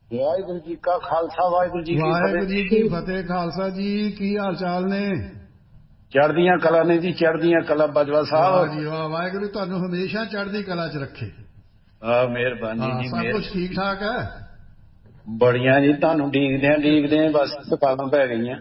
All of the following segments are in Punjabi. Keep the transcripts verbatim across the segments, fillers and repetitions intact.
ਵਾਹਿਗੁਰੂ ਜੀ ਕਾ ਖਾਲਸਾ ਵਾਹਿਗੁਰੂ ਜੀ ਕੀ ਵਾਹਿਗੁਰੂ ਜੀ ਕੀ ਫਤਿਹ। ਫਤਿਹ। ਖਾਲਸਾ ਜੀ ਕੀ ਹਾਲ ਚਾਲ ਨੇ? ਚੜ੍ਹਦੀਆਂ ਕਲਾ ਨੇ ਜੀ, ਚੜ੍ਹਦੀਆਂ ਕਲਾ ਬਾਜਵਾ ਵਾਹ ਸਾਹਿਬ। ਜੀ ਵਾਹ। ਵਾਹਿਗੁਰੂ ਤੁਹਾਨੂੰ ਹਮੇਸ਼ਾ ਚੜ੍ਹਦੀ ਕਲਾ 'ਚ ਰੱਖੇ। ਆ ਮਿਹਰਬਾਨੀ ਹਾਂ, ਜੀ, ਸਭ ਕੁਝ ਠੀਕ ਮਿਹਰਬਾਨੀ। ਠਾਕ ਹੈ? ਬੜੀਆਂ ਜੀ, ਤੁਹਾਨੂੰ ਡੀਕਦੇ ਆ ਡੀਕਦੇ ਆ ਬਸ ਥਕਾਨਾਂ ਪੈ ਗਈਆਂ।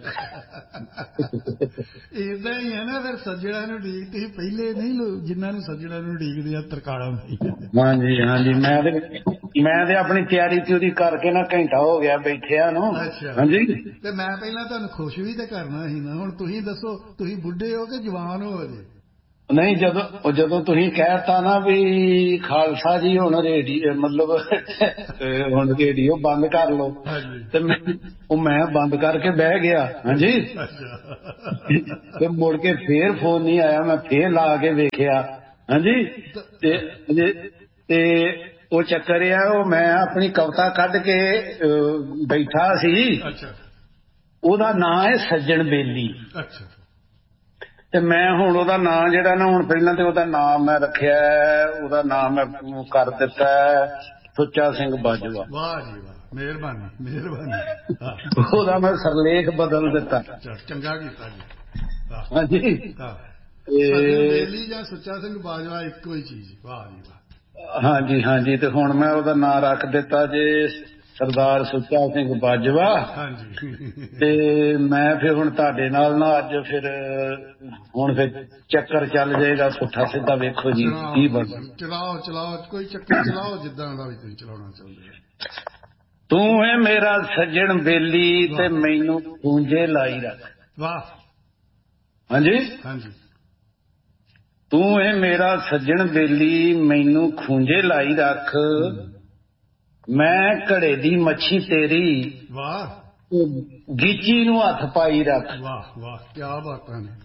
ਏਦਾਂ ਹੀ ਹੈ ਨਾ, ਫਿਰ ਸੱਜਣਾ ਨੂੰ ਡੀਕਦੇ ਪਹਿਲੇ ਨਹੀਂ ਲੋਕ, ਜਿਨ੍ਹਾਂ ਨੂੰ ਸੱਜਣਾ ਨੂੰ ਡੀਕਦੇ ਆ ਤਰਕਾਲਾਂ ਪਈਆਂ। ਹਾਂਜੀ ਹਾਂਜੀ, ਮੈਂ ਤੇ ਮੈਂ ਤੇ ਆਪਣੀ ਤਿਆਰੀ ਤਿਉਰੀ ਕਰਕੇ ਨਾ ਘੰਟਾ ਹੋ ਗਿਆ ਬੈਠਿਆ ਨੂੰ। ਅੱਛਾ, ਹਾਂਜੀ, ਤੇ ਮੈਂ ਪਹਿਲਾਂ ਤੁਹਾਨੂੰ ਖੁਸ਼ ਵੀ ਤੇ ਕਰਨਾ ਸੀ ਨਾ। ਹੁਣ ਤੁਸੀਂ ਦੱਸੋ, ਤੁਸੀਂ ਬੁੱਢੇ ਹੋ ਕਿ ਜਵਾਨ ਹੋ ਅਜੇ? ਨਹੀਂ ਜਦੋਂ ਉਹ ਜਦੋਂ ਤੁਸੀਂ ਕਹਿਤਾ ਨਾ ਵੀ ਖਾਲਸਾ ਜੀ ਹੁਣ ਰੇਡੀਓ ਮਤਲਬ ਹੁਣ ਰੇਡੀਓ ਬੰਦ ਕਰ ਲਓ, ਹਾਂਜੀ। ਤੇ ਮੈਂ ਉਹ ਮੈਂ ਬੰਦ ਕਰਕੇ ਬਹਿ ਗਿਆ। ਹਾਂਜੀ, ਅੱਛਾ। ਤੇ ਮੁੜ ਕੇ ਫੇਰ ਫੋਨ ਨਹੀਂ ਆਇਆ, ਮੈਂ ਫੇਰ ਲਾ ਕੇ ਵੇਖਿਆ। ਹਾਂਜੀ, ਤੇ ਤੇ ਉਹ ਚੱਕਰ ਆ, ਉਹ ਮੈਂ ਆਪਣੀ ਕਵਿਤਾ ਕੱਢ ਕੇ ਅਹ, ਬੈਠਾ ਸੀ। ਅੱਛਾ ਉਹਦਾ ਨਾਂ ਹੈ ਸੱਜਣ ਬੇਲੀ। ਅੱਛਾ। ਤੇ ਮੈਂ ਹੁਣ ਉਹਦਾ ਨਾਂ ਜਿਹੜਾ ਨਾ, ਹੁਣ ਪਹਿਲਾਂ ਤੇ ਉਹਦਾ ਨਾਮ ਮੈਂ ਰੱਖਿਆ, ਉਹਦਾ ਨਾਮ ਮੈਂ ਕਰ ਦਿੱਤਾ ਸੁੱਚਾ ਸਿੰਘ ਬਾਜਵਾ। ਵਾਹ ਜੀ ਵਾਹ, ਮਿਹਰਬਾਨੀ ਮਿਹਰਬਾਨੀ। ਉਹਦਾ ਮੈਂ ਸਰਲੇਖ ਬਦਲ ਦਿੱਤਾ। ਚੰਗਾ ਕੀਤਾ ਜੀ। ਹਾਂਜੀ, ਸੱਜਣ ਤੇ ਬੇਲੀ ਜਾਂ ਸੁੱਚਾ ਸਿੰਘ ਬਾਜਵਾ ਇੱਕੋ ਹੀ ਚੀਜ਼। ਵਾਹ ਜੀ ਵਾਹ। ਹਾਂਜੀ ਹਾਂਜੀ, ਤੇ ਹੁਣ ਮੈਂ ਉਹਦਾ ਨਾਂ ਰੱਖ ਦਿੱਤਾ ਜੇ ਸਰਦਾਰ ਸੁੱਚਾ ਸਿੰਘ ਬਾਜਵਾ। ਹਾਂਜੀ। ਤੇ ਮੈਂ ਫਿਰ ਹੁਣ ਤੁਹਾਡੇ ਨਾਲ ਨਾ ਅੱਜ ਫਿਰ ਹੁਣ ਫਿਰ ਚੱਕਰ ਚੱਲ ਜਾਏਗਾ ਪੁੱਠਾ ਸਿੱਧਾ, ਵੇਖੋ ਜੀ ਕੀ ਚਲਾਓ ਬਣਦਾ। ਚਲਾਓ ਚਲਾਓ, ਕੋਈ ਚੱਕਰ ਚਲਾਓ ਜਿੱਦਾਂ ਦਾ ਵੀ ਤੁਸੀਂ ਚਲਾਉਣਾ ਚਾਹੁੰਦੇ ਹੋ। ਤੂੰ ਹੈ ਮੇਰਾ ਸੱਜਣ ਬੇਲੀ ਤੇ ਵਾਹ ਮੈਨੂੰ ਖੂੰਜੇ ਲਾਈ ਰੱਖ। ਵਾਹ। ਹਾਂਜੀ, ਹਾਂਜੀ। ਤੂੰ ਹੈ ਮੇਰਾ ਸੱਜਣ ਬੇਲੀ ਮੈਨੂੰ ਖੂੰਜੇ ਲਾਈ ਰੱਖ। ਮੈਂ ਘੜੇ ਦੀ ਮੱਛੀ ਤੇਰੀ ਵਾਹ ਗੀਚੀ ਨੂੰ ਹੱਥ ਪਾਈ ਰੱਖ। ਵਾਹ ਵਾਹ, ਕੀ ਬਾਤਾਂ ਨੇ।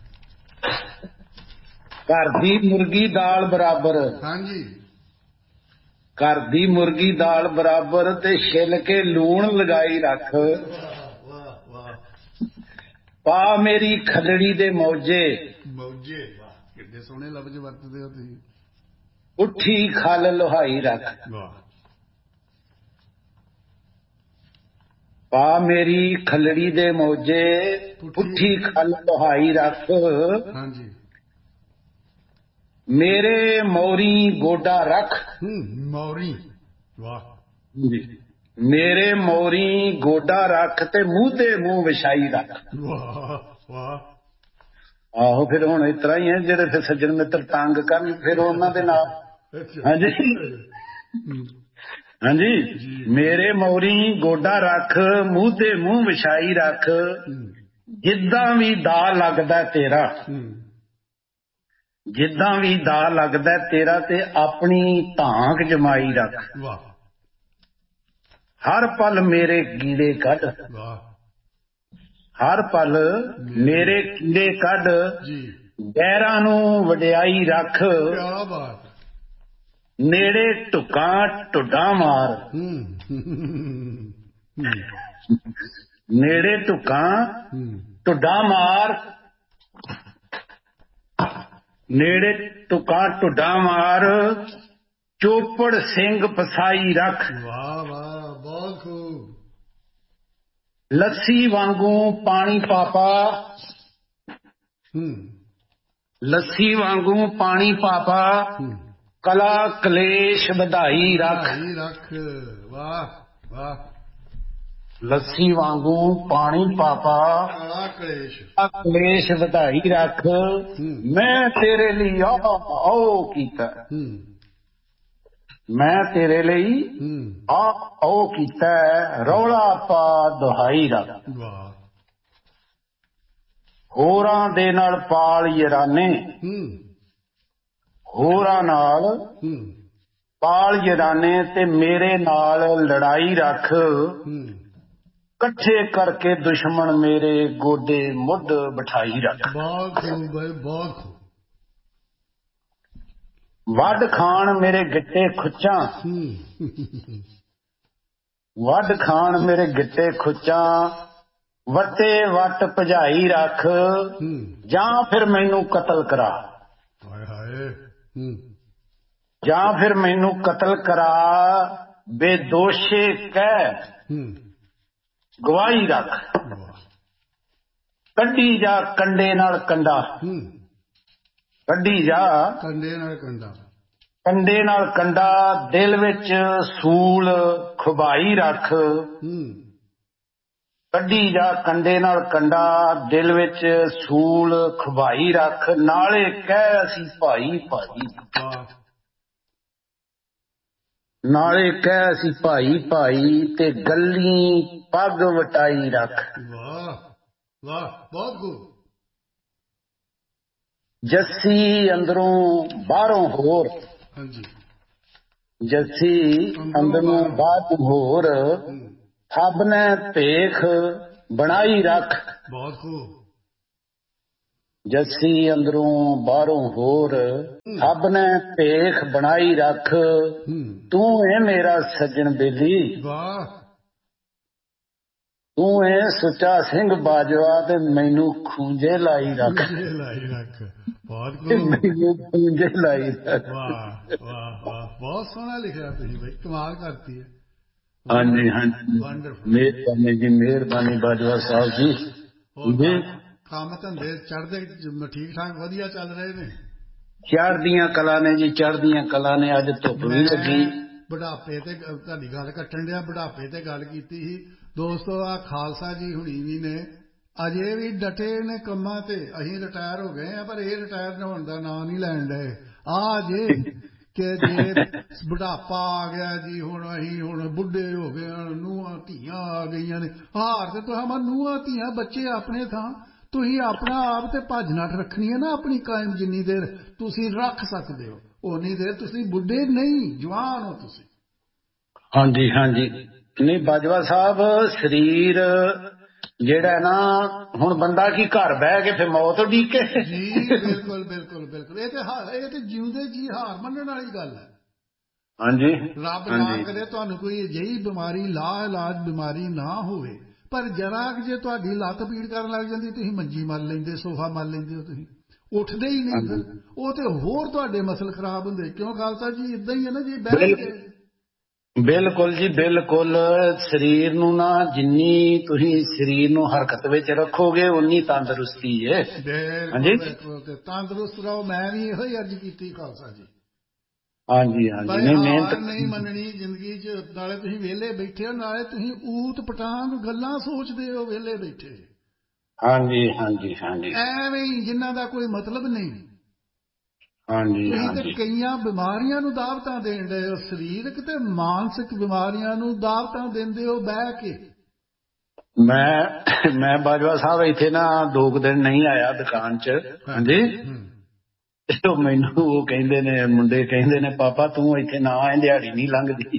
ਘਰ ਦੀ ਮੁਰਗੀ ਦਾਲ ਬਰਾਬਰ, ਹਾਂਜੀ। ਘਰ ਦੀ ਮੁਰਗੀ ਦਾਲ ਬਰਾਬਰ ਤੇ ਛਿੱਲ ਕੇ ਲੂਣ ਲਗਾਈ ਰੱਖ। ਵਾਹ ਵਾਹ ਵਾਹ। ਪਾ ਮੇਰੀ ਖੱਲੜੀ ਦੇ ਮੌਜੇ, ਮੌਜੇ। ਵਾਹ, ਕਿੱਡੇ ਸੋਹਣੇ ਲਫ਼ਜ਼ ਵਰਤਦੇ ਹੋ ਤੁਸੀਂ। ਪੁੱਠੀ ਖੱਲ ਲੋਹਾਈ ਰੱਖ। ਵਾਹ। ਪਾ ਮੇਰੀ ਖੱਲੜੀ ਦੇ ਮੌਜੇ, ਪੁੱਠੀ ਖੱਲ ਲੋਹਾਈ ਰੱਖ। ਹਾਂਜੀ। ਮੇਰੇ ਮੋਰੀ ਗੋਡਾ ਰੱਖ। ਹੂੰ, ਮੌਰੀ। ਵਾਹ। ਮੇਰੇ ਮੋਰੀ ਗੋਡਾ ਰੱਖ ਤੇ ਮੂੰਹ ਤੇ ਮੂੰਹ ਵਿਛਾਈ ਰੱਖ। ਵਾਹ ਵਾਹ। ਆਹੋ, ਫਿਰ ਹੁਣ ਇਸ ਤਰ੍ਹਾਂ ਹੀ ਹੈ, ਜਿਹੜੇ ਫਿਰ ਸੱਜਣ ਮਿੱਤਰ ਤੰਗ ਕਰਨ ਫਿਰ ਉਹਨਾਂ ਦੇ ਨਾਲ। ਹਾਂਜੀ ਹਾਂਜੀ, ਮੇਰੇ ਮੋਰੀ ਗੋਡਾ ਰੱਖ, ਮੂੰਹ ਤੇ ਮੂੰਹ ਵਿਛਾਈ ਰੱਖ। ਜਿੱਦਾਂ ਵੀ ਦਾ ਲੱਗਦਾ ਤੇਰਾ, ਜਿੱਦਾਂ ਵੀ ਦਾ ਲੱਗਦਾ ਤੇਰਾ ਤੇ ਆਪਣੀ ਧਾਂਕ ਜਮਾਈ ਰੱਖ। ਵਾਹ। ਹਰ ਪਲ ਮੇਰੇ ਕੀੜੇ ਕੱਢ, ਵਾਹ। ਹਰ ਪਲ ਮੇਰੇ ਕੀੜੇ ਕੱਢ। ਜੀ। ਗੈਰਾਂ ਨੂੰ ਵਡਿਆਈ ਰੱਖ। ਕੀ ਬਾਤ। ਨੇੜੇ ਢੁੱਕਾਂ ਢੁੱਡਾਂ ਮਾਰ, ਨੇੜੇ ਢੁੱਕਾਂ ਢੁੱਡਾਂ ਮਾਰ। ਨੇੜੇ ਢੁੱਕਾਂ ਢੁੱਡਾਂ ਮਾਰ। ਚੋਪੜ ਸਿੰਘ ਫਸਾਈ ਰੱਖ। ਵਾਹ ਵਾਹ, ਬਹੁਤ ਖੂਬ। ਲੱਸੀ ਵਾਂਗੂ ਪਾਣੀ ਪਾਪਾ, ਲੱਸੀ ਵਾਂਗੂ ਪਾਣੀ ਪਾਪਾ। ਕਲਾ ਕਲੇਸ਼ ਵਧਾਈ ਰੱਖ। ਵਧਾਈ ਰੱਖ। ਵਾਹ ਵਾਹ। ਲੱਸੀ ਲੱਸੀ ਵਾਂਗੂ ਪਾਣੀ ਪਾਪਾ, ਕਾਲਾ ਕਲੇਸ਼। ਕਲੇਸ਼ ਵਧਾਈ ਰੱਖ। ਮੈਂ ਤੇਰੇ ਲਈ ਆ ਉਹ ਕੀਤਾ, ਮੈਂ ਤੇਰੇ ਲਈ ਆ ਉਹ ਕੀਤਾ। ਰੌਲਾ ਪਾ ਦੁਹਾਈ ਰੱਖ। ਵਾਹ। ਹੋਰਾਂ ਦੇ ਨਾਲ ਪਾਲ ਯਰਾਨੇ, ਹੋਰਾਂ ਨਾਲ ਪਾਲ ਯਰਾਨੇ ਤੇ ਮੇਰੇ ਨਾਲ ਲੜਾਈ ਰੱਖ। ਇਕੱਠੇ ਕਰਕੇ ਦੁਸ਼ਮਣ ਮੇਰੇ ਗੋਡੇ ਮੁੱਢ ਬਿਠਾਈ ਰੱਖ। ਬਹੁਤ ਖੂਬ ਹੈ, ਬਹੁਤ ਖੂਬ। ਵੱਢ ਖਾਣ ਮੇਰੇ ਗਿੱਟੇ ਖੁੱਚਾਂ, ਵੱਢ ਖਾਣ ਮੇਰੇ ਗਿੱਟੇ ਖੁੱਚਾਂ। ਵੱਟੇ ਵੱਟ ਭਜਾਈ ਰੱਖ। ਜਾਂ ਫਿਰ ਮੈਨੂੰ ਕਤਲ ਕਰਾ, ਹਾਏ ਹਾਏ। ਜਾਂ ਫਿਰ ਮੈਨੂੰ ਕਤਲ ਕਰਾ। ਬੇਦੋਸ਼ੇ ਕਹਿ ਗਵਾਹੀ ਰੱਖ, ਕੱਢੀ ਜਾ ਕੰਡੇ ਨਾਲ ਕੰਡਾ, ਕੱਢੀ ਜਾ ਕੰਡੇ ਨਾਲ ਕੰਡਾ, ਕੰਡੇ ਨਾਲ ਕੰਡਾ, ਦਿਲ ਵਿੱਚ ਸੂਲ ਖੁਬਾਈ ਰੱਖ, ਕੱਢੀ ਜਾ ਕੰਡੇ ਨਾਲ ਕੰਡਾ, ਦਿਲ ਵਿੱਚ ਸੂਲ ਖੁਬਾਈ ਰੱਖ, ਨਾਲੇ ਕਹਿ ਅਸੀਂ ਭਾਈ ਭਾਈ, ਨਾਲੇ ਕਹਿ ਅਸੀਂ ਭਾਈ ਭਾਈ, ਤੇ ਗੱਲੀ ਪੱਗ ਵਟਾਈ ਰੱਖ। ਵਾਹ ਵਾਹ, ਬਹੁਤ ਖੂਬ। ਜੱਸੀ ਅੰਦਰੋਂ ਬਾਹਰੋਂ ਹੋਰ, ਹਾਂਜੀ, ਜੱਸੀ ਅੰਦਰੋਂ ਬਾਹਰੋਂ ਹੋਰ, ਸਭ ਨੇ ਭੇਖ ਬਣਾਈ ਰੱਖ। ਬਹੁਤ ਖੂਬ। ਜੱਸੀ ਅੰਦਰੋਂ ਬਾਹਰੋਂ ਹੋਰ, ਸਭ ਨੇ ਭੇਖ ਬਣਾਈ ਰੱਖ, ਤੂੰ ਏ ਮੇਰਾ ਸੱਜਣ ਬੇਲੀ, ਵਾਹ, ਤੂੰ ਏ ਸੁੱਚਾ ਸਿੰਘ ਬਾਜਵਾ, ਤੇ ਮੈਨੂੰ ਖੂੰਜੇ ਲਾਈ ਰੱਖ, ਲਾਈ ਰੱਖ। ਬਹੁਤ ਮੈਨੂੰ ਖੂੰਜੇ ਲਾਈ ਰੱਖ। ਵਾਹ ਵਾਹ ਵਾਹ, ਬਹੁਤ ਸੋਹਣਾ ਲਿਖਿਆ ਤੁਸੀਂ ਬਈ, ਕਮਾਲ ਕਰਤੀ ਹੈ। ਹਾਂਜੀ ਹਾਂਜੀ, ਮਿਹਰਬਾਨੀ ਜੀ, ਮਿਹਰਬਾਨੀ ਬਾਜਵਾ ਸਾਹਿਬ ਜੀ। ਕੰਮ ਧੰਦੇ ਚੜ੍ਹਦੇ ਠੀਕ ਠਾਕ ਵਧੀਆ ਚੱਲ ਰਹੇ ਨੇ? ਚੜ੍ਹਦੀਆਂ ਕਲਾ ਨੇ ਜੀ, ਚੜ੍ਹਦੀਆਂ ਕਲਾ ਨੇ। ਅੱਜ ਧੁੱਪ ਵੀ ਲੱਗੀ। ਬੁਢਾਪੇ ਤੇ ਤੁਹਾਡੀ ਗੱਲ ਕੱਟਣ ਡਿਆ, ਬੁਢਾਪੇ ਤੇ ਗੱਲ ਕੀਤੀ ਸੀ ਦੋਸਤੋ। ਆ ਖਾਲਸਾ ਜੀ ਹੁਣੀ ਵੀ ਨੇ ਅਜੇ ਵੀ ਡਟੇ ਨੇ ਕੰਮਾਂ ਤੇ। ਅਸੀਂ ਰਿਟਾਇਰ ਹੋ ਗਏ ਆ, ਪਰ ਇਹ ਰਿਟਾਇਰ ਹੋਣ ਦਾ ਨਾਂ ਨਹੀਂ ਲੈਣ ਡਏ। ਆ ਜੇ ਕਿ ਜੇ ਬੁਢਾਪਾ ਆ ਗਿਆ ਜੀ, ਹੁਣ ਅਸੀਂ ਹੁਣ ਬੁੱਢੇ ਹੋ ਗਏ, ਨੂੰਹਾਂ ਧੀਆਂ ਆ ਗਈਆਂ ਨੇ। ਹਾਰ ਤੇ ਤੁਹਾਂ ਨੂੰਹਾਂ ਧੀਆਂ ਬੱਚੇ ਆਪਣੇ ਥਾਂ, ਤੁਸੀਂ ਆਪਣਾ ਆਪ ਤੇ ਭੱਜ ਨੱਠ ਰੱਖਣੀ ਹੈ ਨਾ ਆਪਣੀ ਕਾਇਮ। ਜਿੰਨੀ ਦੇਰ ਤੁਸੀਂ ਰੱਖ ਸਕਦੇ ਹੋ ਉਨੀ ਦੇਰ ਤੁਸੀਂ ਬੁੱਢੇ ਨਹੀਂ, ਜਵਾਨ ਹੋ ਤੁਸੀਂ। ਹਾਂਜੀ ਹਾਂਜੀ, ਨਹੀਂ ਬਾਜਵਾ ਸਾਹਿਬ, ਸਰੀਰ ਜਿਹੜਾ ਨਾ, ਹੁਣ ਬੰਦਾ ਕੀ ਘਰ ਬਹਿ ਕੇ ਫਿਰ ਮੌਤ ਉਡੀਕੇ ਜੀ। ਬਿਲਕੁਲ ਬਿਲਕੁਲ ਬਿਲਕੁਲ, ਇਹ ਤੇ ਇਹ ਤੇ ਜਿਉਂਦੇ ਜੀ ਹਾਰ ਮੰਨਣ ਵਾਲੀ ਗੱਲ ਹੈ। ਹਾਂਜੀ, ਰੱਬ ਨਾ ਕਰੇ ਤੁਹਾਨੂੰ ਕੋਈ ਅਜਿਹੀ ਬਿਮਾਰੀ, ਲਾ ਇਲਾਜ ਬਿਮਾਰੀ ਨਾ ਹੋਵੇ, ਪਰ ਜਰਾ ਜੇ ਤੁਹਾਡੀ ਲੱਤ ਪੀੜ ਕਰਨ ਲੱਗ ਜਾਂਦੀ, ਤੁਸੀਂ ਮੰਜੀ ਮੱਲ ਲੈਂਦੇ, ਸੋਫਾ ਮੱਲ ਲੈਂਦੇ ਹੋ, ਤੁਸੀਂ ਉੱਠਦੇ ਹੀ ਨਹੀਂ। ਫਿਰ ਉਹ ਤੇ ਹੋਰ ਤੁਹਾਡੇ ਮਸਲ ਖਰਾਬ ਹੁੰਦੇ। ਕਿਉਂ ਖਾਲਸਾ ਜੀ? ਇਦਾਂ ਹੀ ਹੈ ਨਾ, ਜੇ ਬਹਿ ਗਏ। ਬਿਲਕੁਲ ਜੀ ਬਿਲਕੁਲ। ਸਰੀਰ ਨੂੰ ਨਾ ਜਿੰਨੀ ਤੁਸੀਂ ਸਰੀਰ ਨੂੰ ਹਰਕਤ ਵਿੱਚ ਰੱਖੋਗੇ ਉਨੀ ਤੰਦਰੁਸਤੀ ਹੈ। ਹਾਂਜੀ, ਤੰਦਰੁਸਤ ਰਹੋ। ਮੈਂ ਵੀ ਇਹੋ ਹੀ ਅਰਜ਼ ਕੀਤੀ ਖਾਲਸਾ ਜੀ। ਹਾਂਜੀ ਹਾਂਜੀ, ਨਹੀਂ ਮਿਹਨਤ ਨਹੀਂ ਮੰਨਣੀ ਜ਼ਿੰਦਗੀ 'ਚ। ਨਾਲੇ ਤੁਸੀਂ ਵਿਹਲੇ ਬੈਠੇ ਹੋ, ਨਾਲੇ ਤੁਸੀਂ ਊਤ ਪਟਾਂਗ ਗੱਲਾਂ ਸੋਚਦੇ ਹੋ ਵਿਹਲੇ ਬੈਠੇ। ਹਾਂਜੀ ਹਾਂਜੀ ਹਾਂਜੀ, ਐਵੇਂ ਹੀ ਜਿਨ੍ਹਾਂ ਦਾ ਕੋਈ ਮਤਲਬ ਨਹੀਂ। ਹਾਂਜੀ ਤੁਸੀਂ ਤੇ ਹਾਂਜੀ, ਕਈਆਂ ਬਿਮਾਰੀਆਂ ਨੂੰ ਦਾਵਤਾਂ ਦੇਣ ਡਏ ਹੋ, ਸਰੀਰਕ ਤੇ ਮਾਨਸਿਕ ਬਿਮਾਰੀਆਂ ਨੂੰ ਦਾਵਤਾਂ ਦਿੰਦੇ ਹੋ ਬਹਿ ਕੇ। ਮੈਂ ਮੈਂ ਬਾਜਵਾ ਸਾਹਿਬ ਇੱਥੇ ਨਾ ਦੋ ਕੁ ਦਿਨ ਨਹੀਂ ਆਇਆ ਦੁਕਾਨ 'ਚ। ਹਾਂਜੀ, ਮੈਨੂੰ ਉਹ ਕਹਿੰਦੇ ਨੇ, ਮੁੰਡੇ ਕਹਿੰਦੇ ਨੇ, ਪਾਪਾ ਤੂੰ ਇੱਥੇ ਨਾ ਆਏ, ਦਿਹਾੜੀ ਨਹੀਂ ਲੰਘਦੀ।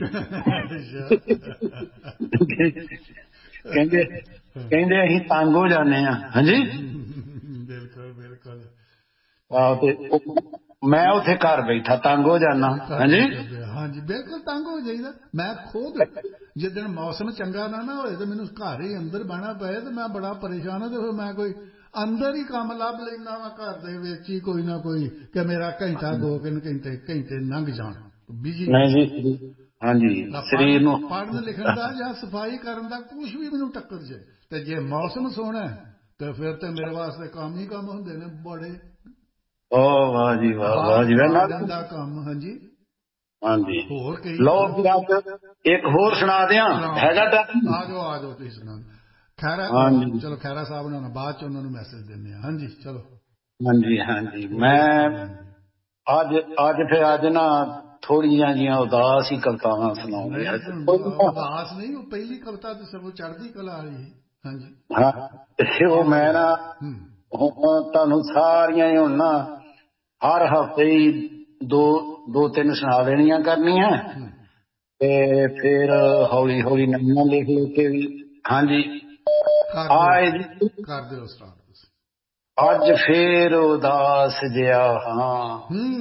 ਕਹਿੰਦੇ ਕਹਿੰਦੇ ਅਸੀਂ ਤੰਗ ਹੋ ਜਾਂਦੇ ਹਾਂ। ਹਾਂਜੀ, ਬਿਲਕੁਲ ਬਿਲਕੁਲ। ਆਹੋ, ਤੇ ਮੈਂ ਉੱਥੇ ਘਰ ਬੈਠਾ ਤੰਗ ਹੋ ਜਾਣਾ। ਹਾਂਜੀ ਹਾਂਜੀ, ਬਿਲਕੁਲ ਤੰਗ ਹੋ ਜਾਈਦਾ। ਮੈਂ ਖੁਦ ਜਿੱਦਣ ਮੌਸਮ ਚੰਗਾ ਨਾ ਨਾ ਹੋਏ ਤੇ ਮੈਨੂੰ ਘਰ ਹੀ ਅੰਦਰ ਬਹਿਣਾ ਪਏ ਤੇ ਮੈਂ ਬੜਾ ਪਰੇਸ਼ਾਨ ਹਾਂ। ਤੇ ਫਿਰ ਮੈਂ ਕੋਈ ਅੰਦਰ ਹੀ ਕੰਮ ਲੱਭ ਲੈਂਦਾ ਵਾ ਘਰ ਦੇ ਵਿੱਚ ਹੀ, ਕੋਈ ਨਾ ਕੋਈ, ਕਿ ਮੇਰਾ ਘੰਟਾ ਦੋ ਤਿੰਨ ਘੰਟੇ ਘੰਟੇ ਲੰਘ ਜਾਣ ਬਿਜੀ। ਨਹੀਂ ਜੀ, ਹਾਂਜੀ, ਸਰੀਰ ਨੂੰ ਪੜ੍ਹਨ ਲਿਖਣ ਦਾ ਜਾਂ ਸਫਾਈ ਕਰਨ ਦਾ ਕੁਛ ਵੀ ਮੈਨੂੰ ਟੱਕਰ ਜੇ। ਤੇ ਜੇ ਮੌਸਮ ਸੋਹਣਾ ਤੇ ਫਿਰ ਤੇ ਮੇਰੇ ਵਾਸਤੇ ਕੰਮ ਹੀ ਕੰਮ ਹੁੰਦੇ ਨੇ ਬੜੇ। ਓ ਵਾਹ ਜੀ ਵਾਹ, ਵਾਹ ਜੀ ਵਾਹ ਦਾ ਕੰਮ। ਹਾਂਜੀ ਹਾਂਜੀ, ਹੋਰ ਕਈ ਲਓ ਜੀ ਇੱਕ ਹੋਰ ਸੁਣਾ ਦਿਆਂ, ਹੈਗਾ ਟਾਈਮ? ਆ ਜਾਓ ਆ ਜਾਓ, ਤੁਸੀਂ ਸੁਣਾ। ਖੈਰਾ ਚਲੋ, ਖੈਰਾ ਸਾਹਿਬ ਨਾਲ ਬਾਅਦ ਚ ਉਹਨਾਂ ਨੂੰ ਮੈਸੇਜ ਦਿੰਦੇ ਹਾਂ। ਹਾਂਜੀ ਚਲੋ। ਹਾਂਜੀ ਹਾਂਜੀ, ਮੈਂ ਅੱਜ ਅੱਜ ਫਿਰ ਅੱਜ ਨਾ ਥੋੜੀਆਂ ਜਿਹੀਆਂ ਉਦਾਸ ਹੀ ਕਵਿਤਾਵਾਂ ਸੁਣਾਉਂਗਾ। ਉਦਾਸ ਨਹੀਂ, ਉਹ ਪਹਿਲੀ ਕਵਿਤਾ ਤੇ ਸਗੋਂ ਚੜ੍ਹਦੀ ਕਲਾ ਵਾਲੀ। ਹਾਂਜੀ ਹਾਂ, ਉਹ ਮੈਂ ਨਾ ਹੁਣ ਤੁਹਾਨੂੰ ਸਾਰੀਆਂ ਹੀ ਹੁਣ ਨਾ ਹਰ ਹਫ਼ਤੇ ਹੀ ਦੋ ਦੋ ਤਿੰਨ ਸੁਣਾ ਦੇਣੀਆਂ ਕਰਨੀਆਂ, ਤੇ ਫਿਰ ਹੌਲੀ ਹੌਲੀ ਨਵੀਆਂ ਲਿਖ ਲਿਖ ਕੇ ਵੀ। ਹਾਂਜੀ, ਆਏ ਜੀ, ਕਰ ਦਿਓ ਸਟਾਰਟ ਤੁਸੀਂ। ਅੱਜ ਫੇਰ ਉਦਾਸ ਜਿਹਾ ਹਾਂ,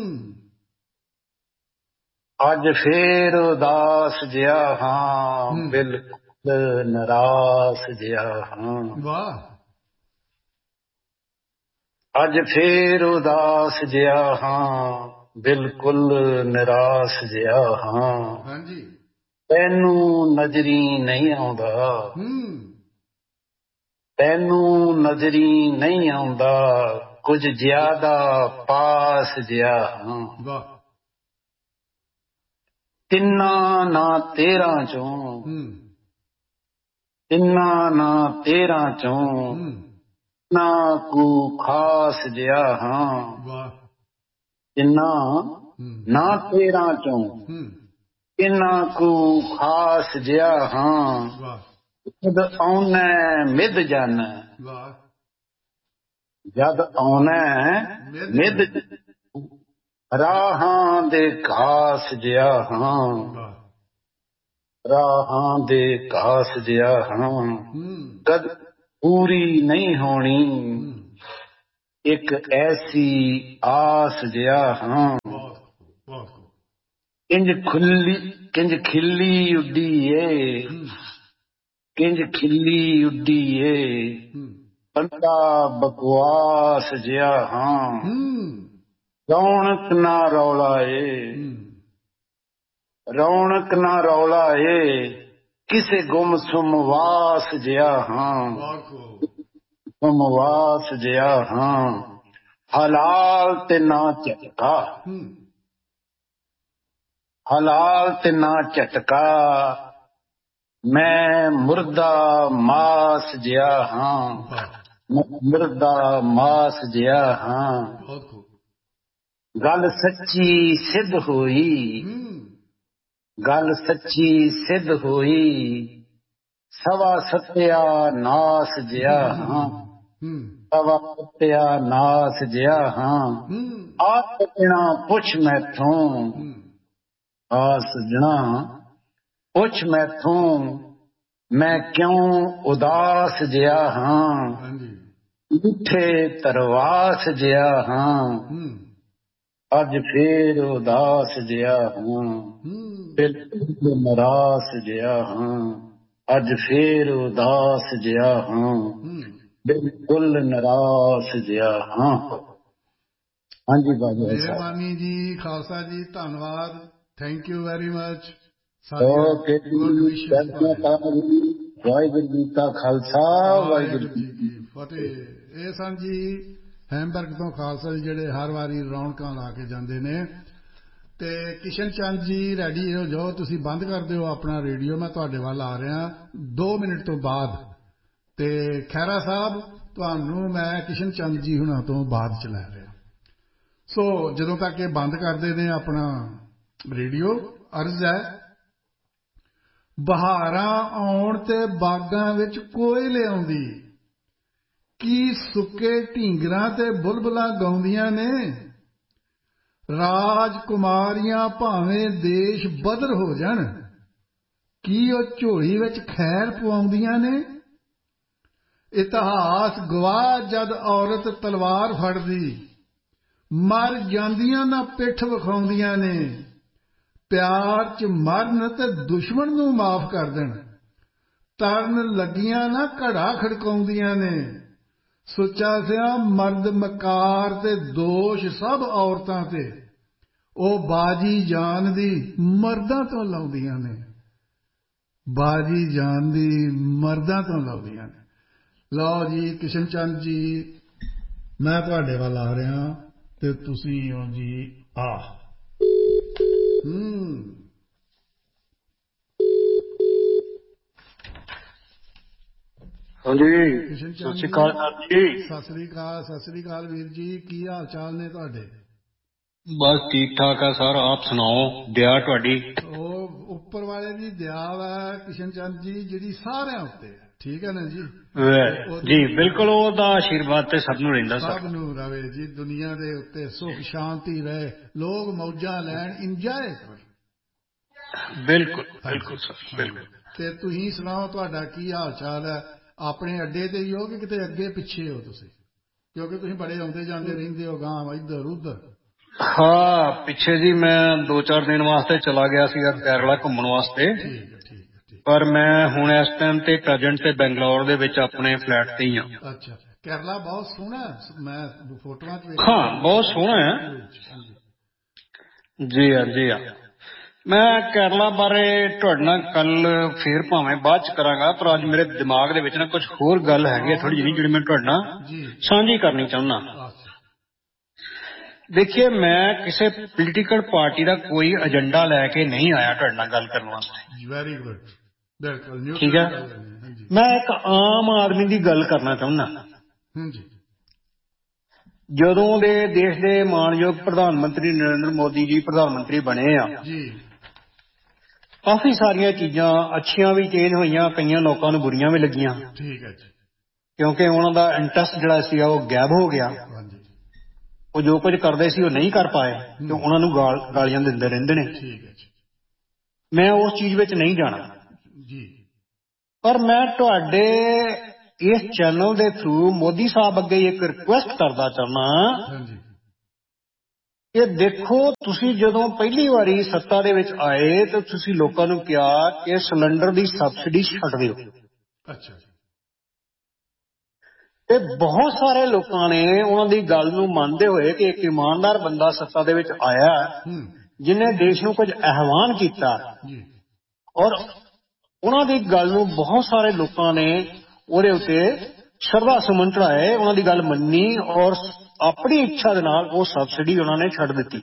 ਅੱਜ ਫੇਰ ਉਦਾਸ ਜਿਹਾ ਹਾਂ, ਬਿਲਕੁਲ ਨਿਰਾਸ ਜਿਹਾ ਹਾਂ। ਵਾਹ। ਅੱਜ ਫੇਰ ਉਦਾਸ ਜਿਹਾ ਹਾਂ, ਬਿਲਕੁਲ ਨਿਰਾਸ ਜਿਹਾ ਹਾਂ। ਹਾਂਜੀ, ਤੈਨੂੰ ਨਜ਼ਰੀ ਨਹੀਂ ਆਉਂਦਾ, ਤੈਨੂੰ ਨਜ਼ਰੀ ਨਹੀਂ ਆਉਂਦਾ, ਕੁਝ ਜ਼ਿਆਦਾ ਪਾਸ ਜਿਹਾ ਹਾਂ। ਤਿੰਨਾਂ ਨਾ ਤੇਰਾਂ ਚੋਂ, ਤਿੰਨਾਂ ਨਾ ਤੇਰਾਂ ਚੋਂ ਨਾ ਕੋ ਖਾਸ ਜਿਹਾ ਹਾਂ। ਤਿੰਨਾਂ ਨਾ ਤੇਰਾਂ ਚੋਂ ਕਿੰਨਾ ਕੋ ਖਾਸ ਜਿਹਾ ਹਾਂ। ਜਦ ਆਉਣਾ ਮਿੱਧ ਜਾਣਾ, ਜਦ ਆਉਣਾ ਮਿੱਧ ਰਾਹਾਂ ਦੇ ਘਾਸ ਜਿਹਾ ਹਾਂ। ਰਾਹਾਂ ਦੇ ਘਾਸ ਜਿਹਾ ਹਾਂ। ਕਦ ਪੂਰੀ ਨਹੀਂ ਹੋਣੀ ਇੱਕ ਐਸੀ ਆਸ ਜਿਹਾ ਹਾਂ। ਕਿੰਜ ਖੁੱਲੀ ਕਿੰਜ ਖਿੱਲੀ ਉੱਡੀ ਏ, ਕਿੰਜ ਖਿੱਲੀ ਉੱਡੀ ਏ, ਬੰਦਾ ਬਕਵਾਸ ਜਿਹਾ ਹਾਂ। ਰੌਣਕ ਨਾ ਰੌਲਾ ਏ, ਰੌਣਕ ਨਾ ਰੌਲਾ ਏ, ਕਿਸੇ ਗੁੰਮਸੁੰਮ ਵਾਸ ਜਿਹਾ ਹਾਂ। ਗੁੰਮਵਾਸ ਜਿਹਾ ਹਾਂ। ਹਲਾਲ ਤੇ ਨਾ ਝਟਕਾ, ਹਲਾਲ ਤੇ ਨਾ ਝਟਕਾ, ਮੈਂ ਮੁਰਦਾ ਮਾਸ ਜਿਹਾ ਹਾਂ। ਮੁਰਦਾ ਮਾਸ ਜਿਹਾ ਹਾਂ। ਗੱਲ ਸੱਚੀ ਸਿੱਧ ਹੋਈ, ਗੱਲ ਸੱਚੀ ਸਿੱਧ ਹੋਈ, ਸਵਾ ਸੱਤਿਆ ਨਾਸ ਜਿਹਾ ਹਾਂ। ਸਵਾ ਸੱਤਿਆ ਨਾਸ ਜਿਹਾ ਹਾਂ। ਆ ਸੱਜਣਾ ਪੁੱਛ ਮੈਥੋਂ, ਆ ਸੱਜਣਾ ਪੁੱਛ ਮੈਥੋਂ, ਮੈਂ ਕਿਉਂ ਉਦਾਸ ਜਿਹਾ ਹਾਂ। ਮਿੱਠੇ ਤਰਵਾਸ ਜਿਹਾ ਹਾਂ। ਅੱਜ ਫੇਰ ਉਦਾਸ ਜਿਹਾ ਹਾਂ। ਬਿਲਕੁਲ ਨਰਾਸ ਜਿਹਾ ਹਾਂ। ਅੱਜ ਫੇਰ ਉਦਾਸ ਜਿਹਾ ਹਾਂ। ਬਿਲਕੁਲ ਨਰਾਸ ਜਿਹਾ ਹਾਂ। ਹਾਂਜੀ ਬਾਬਾ ਮਿਹਰਬਾਨੀ ਜੀ, ਖਾਲਸਾ ਜੀ, ਧੰਨਵਾਦ, thank you very much. Okay Waheguru ji ਕਾ ਖਾਲਸਾ, ਵਾਹਿਗੁਰੂ ਜੀ ਕੀ ਫਤਿਹ। ਇਹ ਸਨ ਜੀ ਹੈਮਬਰਗ ਤੋਂ ਖਾਲਸਾ ਜੀ, ਜਿਹੜੇ ਹਰ ਵਾਰੀ ਰੌਣਕਾਂ ਲਾ ਕੇ ਜਾਂਦੇ ਨੇ। ਤੇ ਕਿਸ਼ਨ ਚੰਦ ਜੀ ਰੈਡੀ ਹੋ ਜਾਓ, ਤੁਸੀਂ ਬੰਦ ਕਰ ਦਿਓ ਆਪਣਾ ਰੇਡੀਓ, ਮੈਂ ਤੁਹਾਡੇ ਵੱਲ ਆ ਰਿਹਾ ਦੋ ਮਿੰਟ ਤੋਂ ਬਾਅਦ। ਤੇ ਖਹਿਰਾ ਸਾਹਿਬ, ਤੁਹਾਨੂੰ ਮੈਂ ਕਿਸ਼ਨ ਚੰਦ ਜੀ ਹੁਣਾਂ ਤੋਂ ਬਾਅਦ ਚ ਲੈ ਰਿਹਾ। ਸੋ ਜਦੋਂ ਤੱਕ ਇਹ ਬੰਦ ਕਰਦੇ ਨੇ ਆਪਣਾ ਰੇਡੀਓ, ਅਰਜ਼ ਹੈ, ਬਹਾਰਾਂ ਆਉਣ ਤੇ ਬਾਗਾਂ ਵਿੱਚ ਕੋਇਲ ਆਉਂਦੀ, ਕੀ ਸੁੱਕੇ ਢੀਂਗਰਾਂ ਤੇ ਬੁਲਬੁਲਾਂ ਗਾਉਂਦੀਆਂ ਨੇ। ਰਾਜਕੁਮਾਰੀਆਂ ਭਾਵੇਂ ਦੇਸ਼ ਬਦਰ ਹੋ ਜਾਣ, ਕੀ ਉਹ ਝੋਲੀ ਵਿੱਚ ਖੈਰ ਪਵਾਉਂਦੀਆਂ ਨੇ। ਇਤਿਹਾਸ ਗਵਾਹ ਜਦ ਔਰਤ ਤਲਵਾਰ ਫੜਦੀ, ਮਰ ਜਾਂਦੀਆਂ ਨਾ ਪਿੱਠ ਵਿਖਾਉਂਦੀਆਂ ਨੇ। ਪਿਆਰ ਚ ਮਰਨ ਤੇ ਦੁਸ਼ਮਣ ਨੂੰ ਮਾਫ ਕਰ ਦੇਣ, ਤਰਨ ਲੱਗੀਆਂ ਨਾ ਘੜਾ ਖੜਕਾਉਂਦੀਆਂ ਨੇ। ਸੁੱਚਾ ਸਿਆਂ ਮਰਦ ਮਕਾਰ ਤੇ ਦੋਸ਼ ਸਭ ਔਰਤਾਂ ਤੇ, ਉਹ ਬਾਜੀ ਜਾਨ ਦੀ ਮਰਦਾਂ ਤੋਂ ਲਾਉਂਦੀਆਂ ਨੇ। ਬਾਜੀ ਜਾਨ ਦੀ ਮਰਦਾਂ ਤੋਂ ਲਾਉਂਦੀਆਂ ਨੇ। ਲਓ ਜੀ ਕਿਸ਼ਨ ਚੰਦ ਜੀ, ਮੈਂ ਤੁਹਾਡੇ ਵੱਲ ਆ ਰਿਹਾ ਤੇ ਤੁਸੀਂ ਹੋ ਜੀ ਆ। ਹੂੰ ਹਾਂਜੀ, ਕਿਸ਼ਨ ਸਤਿ ਚੰਦ ਸ਼੍ਰੀ ਜੀ, ਅਕਾਲ ਜੀ। ਸਤਿ ਸ੍ਰੀ ਅਕਾਲ। ਸਤਿ ਸ੍ਰੀ ਅਕਾਲ ਵੀਰ ਜੀ, ਕੀ ਹਾਲ ਚਾਲ ਨੇ ਤੁਹਾਡੇ। ਬਸ ਠੀਕ ਠਾਕ ਆ ਸਰ, ਆਪ ਸੁਣਾਓ, ਦਇਆ ਤੁਹਾਡੀ। ਉਹ ਉੱਪਰ ਵਾਲੇ ਦੀ ਦਇਆ ਵਾ ਕਿਸ਼ਨ ਚੰਦ ਜੀ, ਜਿਹੜੀ ਸਾਰਿਆਂ ਉੱਤੇ ਹੈ, ਠੀਕ ਹੈ ਨਾ ਜੀ। ਜੀ ਬਿਲਕੁਲ, ਉਹਦਾ ਆਸ਼ੀਰਵਾਦ ਤੇ ਸਭ ਨੂੰ ਰਹਿੰਦਾ ਸਰ। ਸਭ ਨੂੰ ਰਵੇ ਜੀ, ਦੁਨੀਆ ਦੇ ਉੱਤੇ ਸੁਖ ਸ਼ਾਂਤੀ ਰਹੇ, ਲੋਕ ਮੌਜਾਂ ਲੈਣ, ਇੰਜੋਏ ਕਰਨ। ਬਿਲਕੁਲ ਬਿਲਕੁਲ ਸਰ, ਬਿਲਕੁਲ। ਤੇ ਤੁਸੀਂ ਸੁਣਾਓ, ਤੁਹਾਡਾ ਕੀ ਹਾਲ ਚਾਲ ਹੈ। ਆਪਣੇ ਅੱਡੇ ਤੇ ਹੀ ਹੋ ਕਿ ਕਿਤੇ ਅੱਗੇ ਪਿੱਛੇ ਹੋ ਤੁਸੀਂ, ਕਿਉਂਕਿ ਤੁਸੀਂ ਬੜੇ ਆਉਂਦੇ ਜਾਂਦੇ ਰਹਿੰਦੇ ਹੋ ਗਾਂਵ ਇੱਧਰ ਉੱਧਰ। ਹਾਂ, ਪਿੱਛੇ ਜੀ ਮੈਂ ਦੋ ਚਾਰ ਦਿਨ ਵਾਸਤੇ ਚਲਾ ਗਿਆ ਸੀਗਾ ਕੇਰਲਾ ਘੁੰਮਣ ਵਾਸਤੇ। ਠੀਕ ਹੈ, ਠੀਕ ਹੈ, ਠੀਕ। ਪਰ ਮੈਂ ਹੁਣ ਇਸ ਟਾਈਮ ਤੇ ਪ੍ਰੈਜ਼ੈਂਟ ਤੇ ਬੰਗਲੌਰ ਦੇ ਵਿੱਚ ਆਪਣੇ ਫਲੈਟ ਤੇ ਹੀ ਹਾਂ। ਅੱਛਾ, ਕੇਰਲਾ ਬਹੁਤ ਸੋਹਣਾ, ਮੈਂ ਫੋਟੋਆਂ ਚ ਹਾਂ ਬਹੁਤ ਸੋਹਣਾ ਹੈ ਜੀ। ਹਾਂ ਜੀ ਹਾਂ। मैं केरला बारे तुहाडे नाल कल फिर भावें बाद च करांगा, पर अज मेरे दिमाग दे विच ना कुछ होर गल हैगी थोड़ी जी जिहड़ी मैं तुहाडे नाल सांझी करनी चाहुंदा। देखिए, मैं किसी पोलीटिकल पार्टी का कोई एजेंडा लैके नहीं आया तुहाडे नाल गल करन वास्ते। वेरी गुड, बिल्कुल ठीक है। मैं एक आम आदमी की गल करना चाहुंदा। ਜਦੋਂ ਦੇ ਦੇਸ਼ ਦੇ ਮਾਨਯੋਗ ਪ੍ਰਧਾਨ ਮੰਤਰੀ ਨਰਿੰਦਰ ਮੋਦੀ ਜੀ ਪ੍ਰਧਾਨ ਮੰਤਰੀ ਬਣੇ ਆ ਜੀ, ਕਾਫੀ ਸਾਰੀਆਂ ਚੀਜ਼ਾਂ ਅੱਛੀਆਂ ਵੀ ਚੇਂਜ ਹੋਈਆਂ, ਕਈਆਂ ਲੋਕਾਂ ਨੂੰ ਬੁਰੀਆਂ ਵੀ ਲੱਗੀਆਂ। ਠੀਕ ਹੈ ਜੀ, ਕਿਉਂਕਿ ਉਹਨਾਂ ਦਾ ਇੰਟਰਸਟ ਜਿਹੜਾ ਸੀ ਉਹ ਗਾਇਬ ਹੋ ਗਿਆ। ਉਹ ਜੋ ਕੁਝ ਕਰਦੇ ਸੀ ਉਹ ਨਹੀਂ ਕਰ ਪਾਏ ਤੇ ਉਹਨਾਂ ਨੂੰ ਗਾਲ ਗਾਲੀਆਂ ਦਿੰਦੇ ਰਹਿੰਦੇ ਨੇ। ਠੀਕ ਹੈ ਜੀ, ਮੈਂ ਉਸ ਚੀਜ਼ ਵਿੱਚ ਨਹੀਂ ਜਾਣਾ ਜੀ, ਪਰ ਮੈਂ ਤੁਹਾਡੇ इस चैनल के थ्रू मोदी साहब अगे एक रिक्वेस्ट करना चाहना कि देखो, तुसी जदों पहली बारी सत्ता दे विच आए तो तुसी लोकां नूं कहा कि सिलेंडर की सबसिडी छड्ड दिओ। अच्छा, ते बहुत सारे लोगों ने उन्हां दी गल नूं मनदे होए कि एक ईमानदार बंदा सत्ता दे विच आया जिन्हें देश नूं कुछ आहवान किया और उन्हां दी गल नूं बहुत सारे लोगों ने ਉਹਦੇ ਉੱਤੇ ਸ਼ਰਧਾ ਸੁਮਨ ਚੜਾਏ, ਉਹਨਾਂ ਦੀ ਗੱਲ ਮੰਨੀ ਔਰ ਆਪਣੀ ਇੱਛਾ ਦੇ ਨਾਲ ਉਹ ਸਬਸਿਡੀ ਉਹਨਾਂ ਨੇ ਛੱਡ ਦਿੱਤੀ।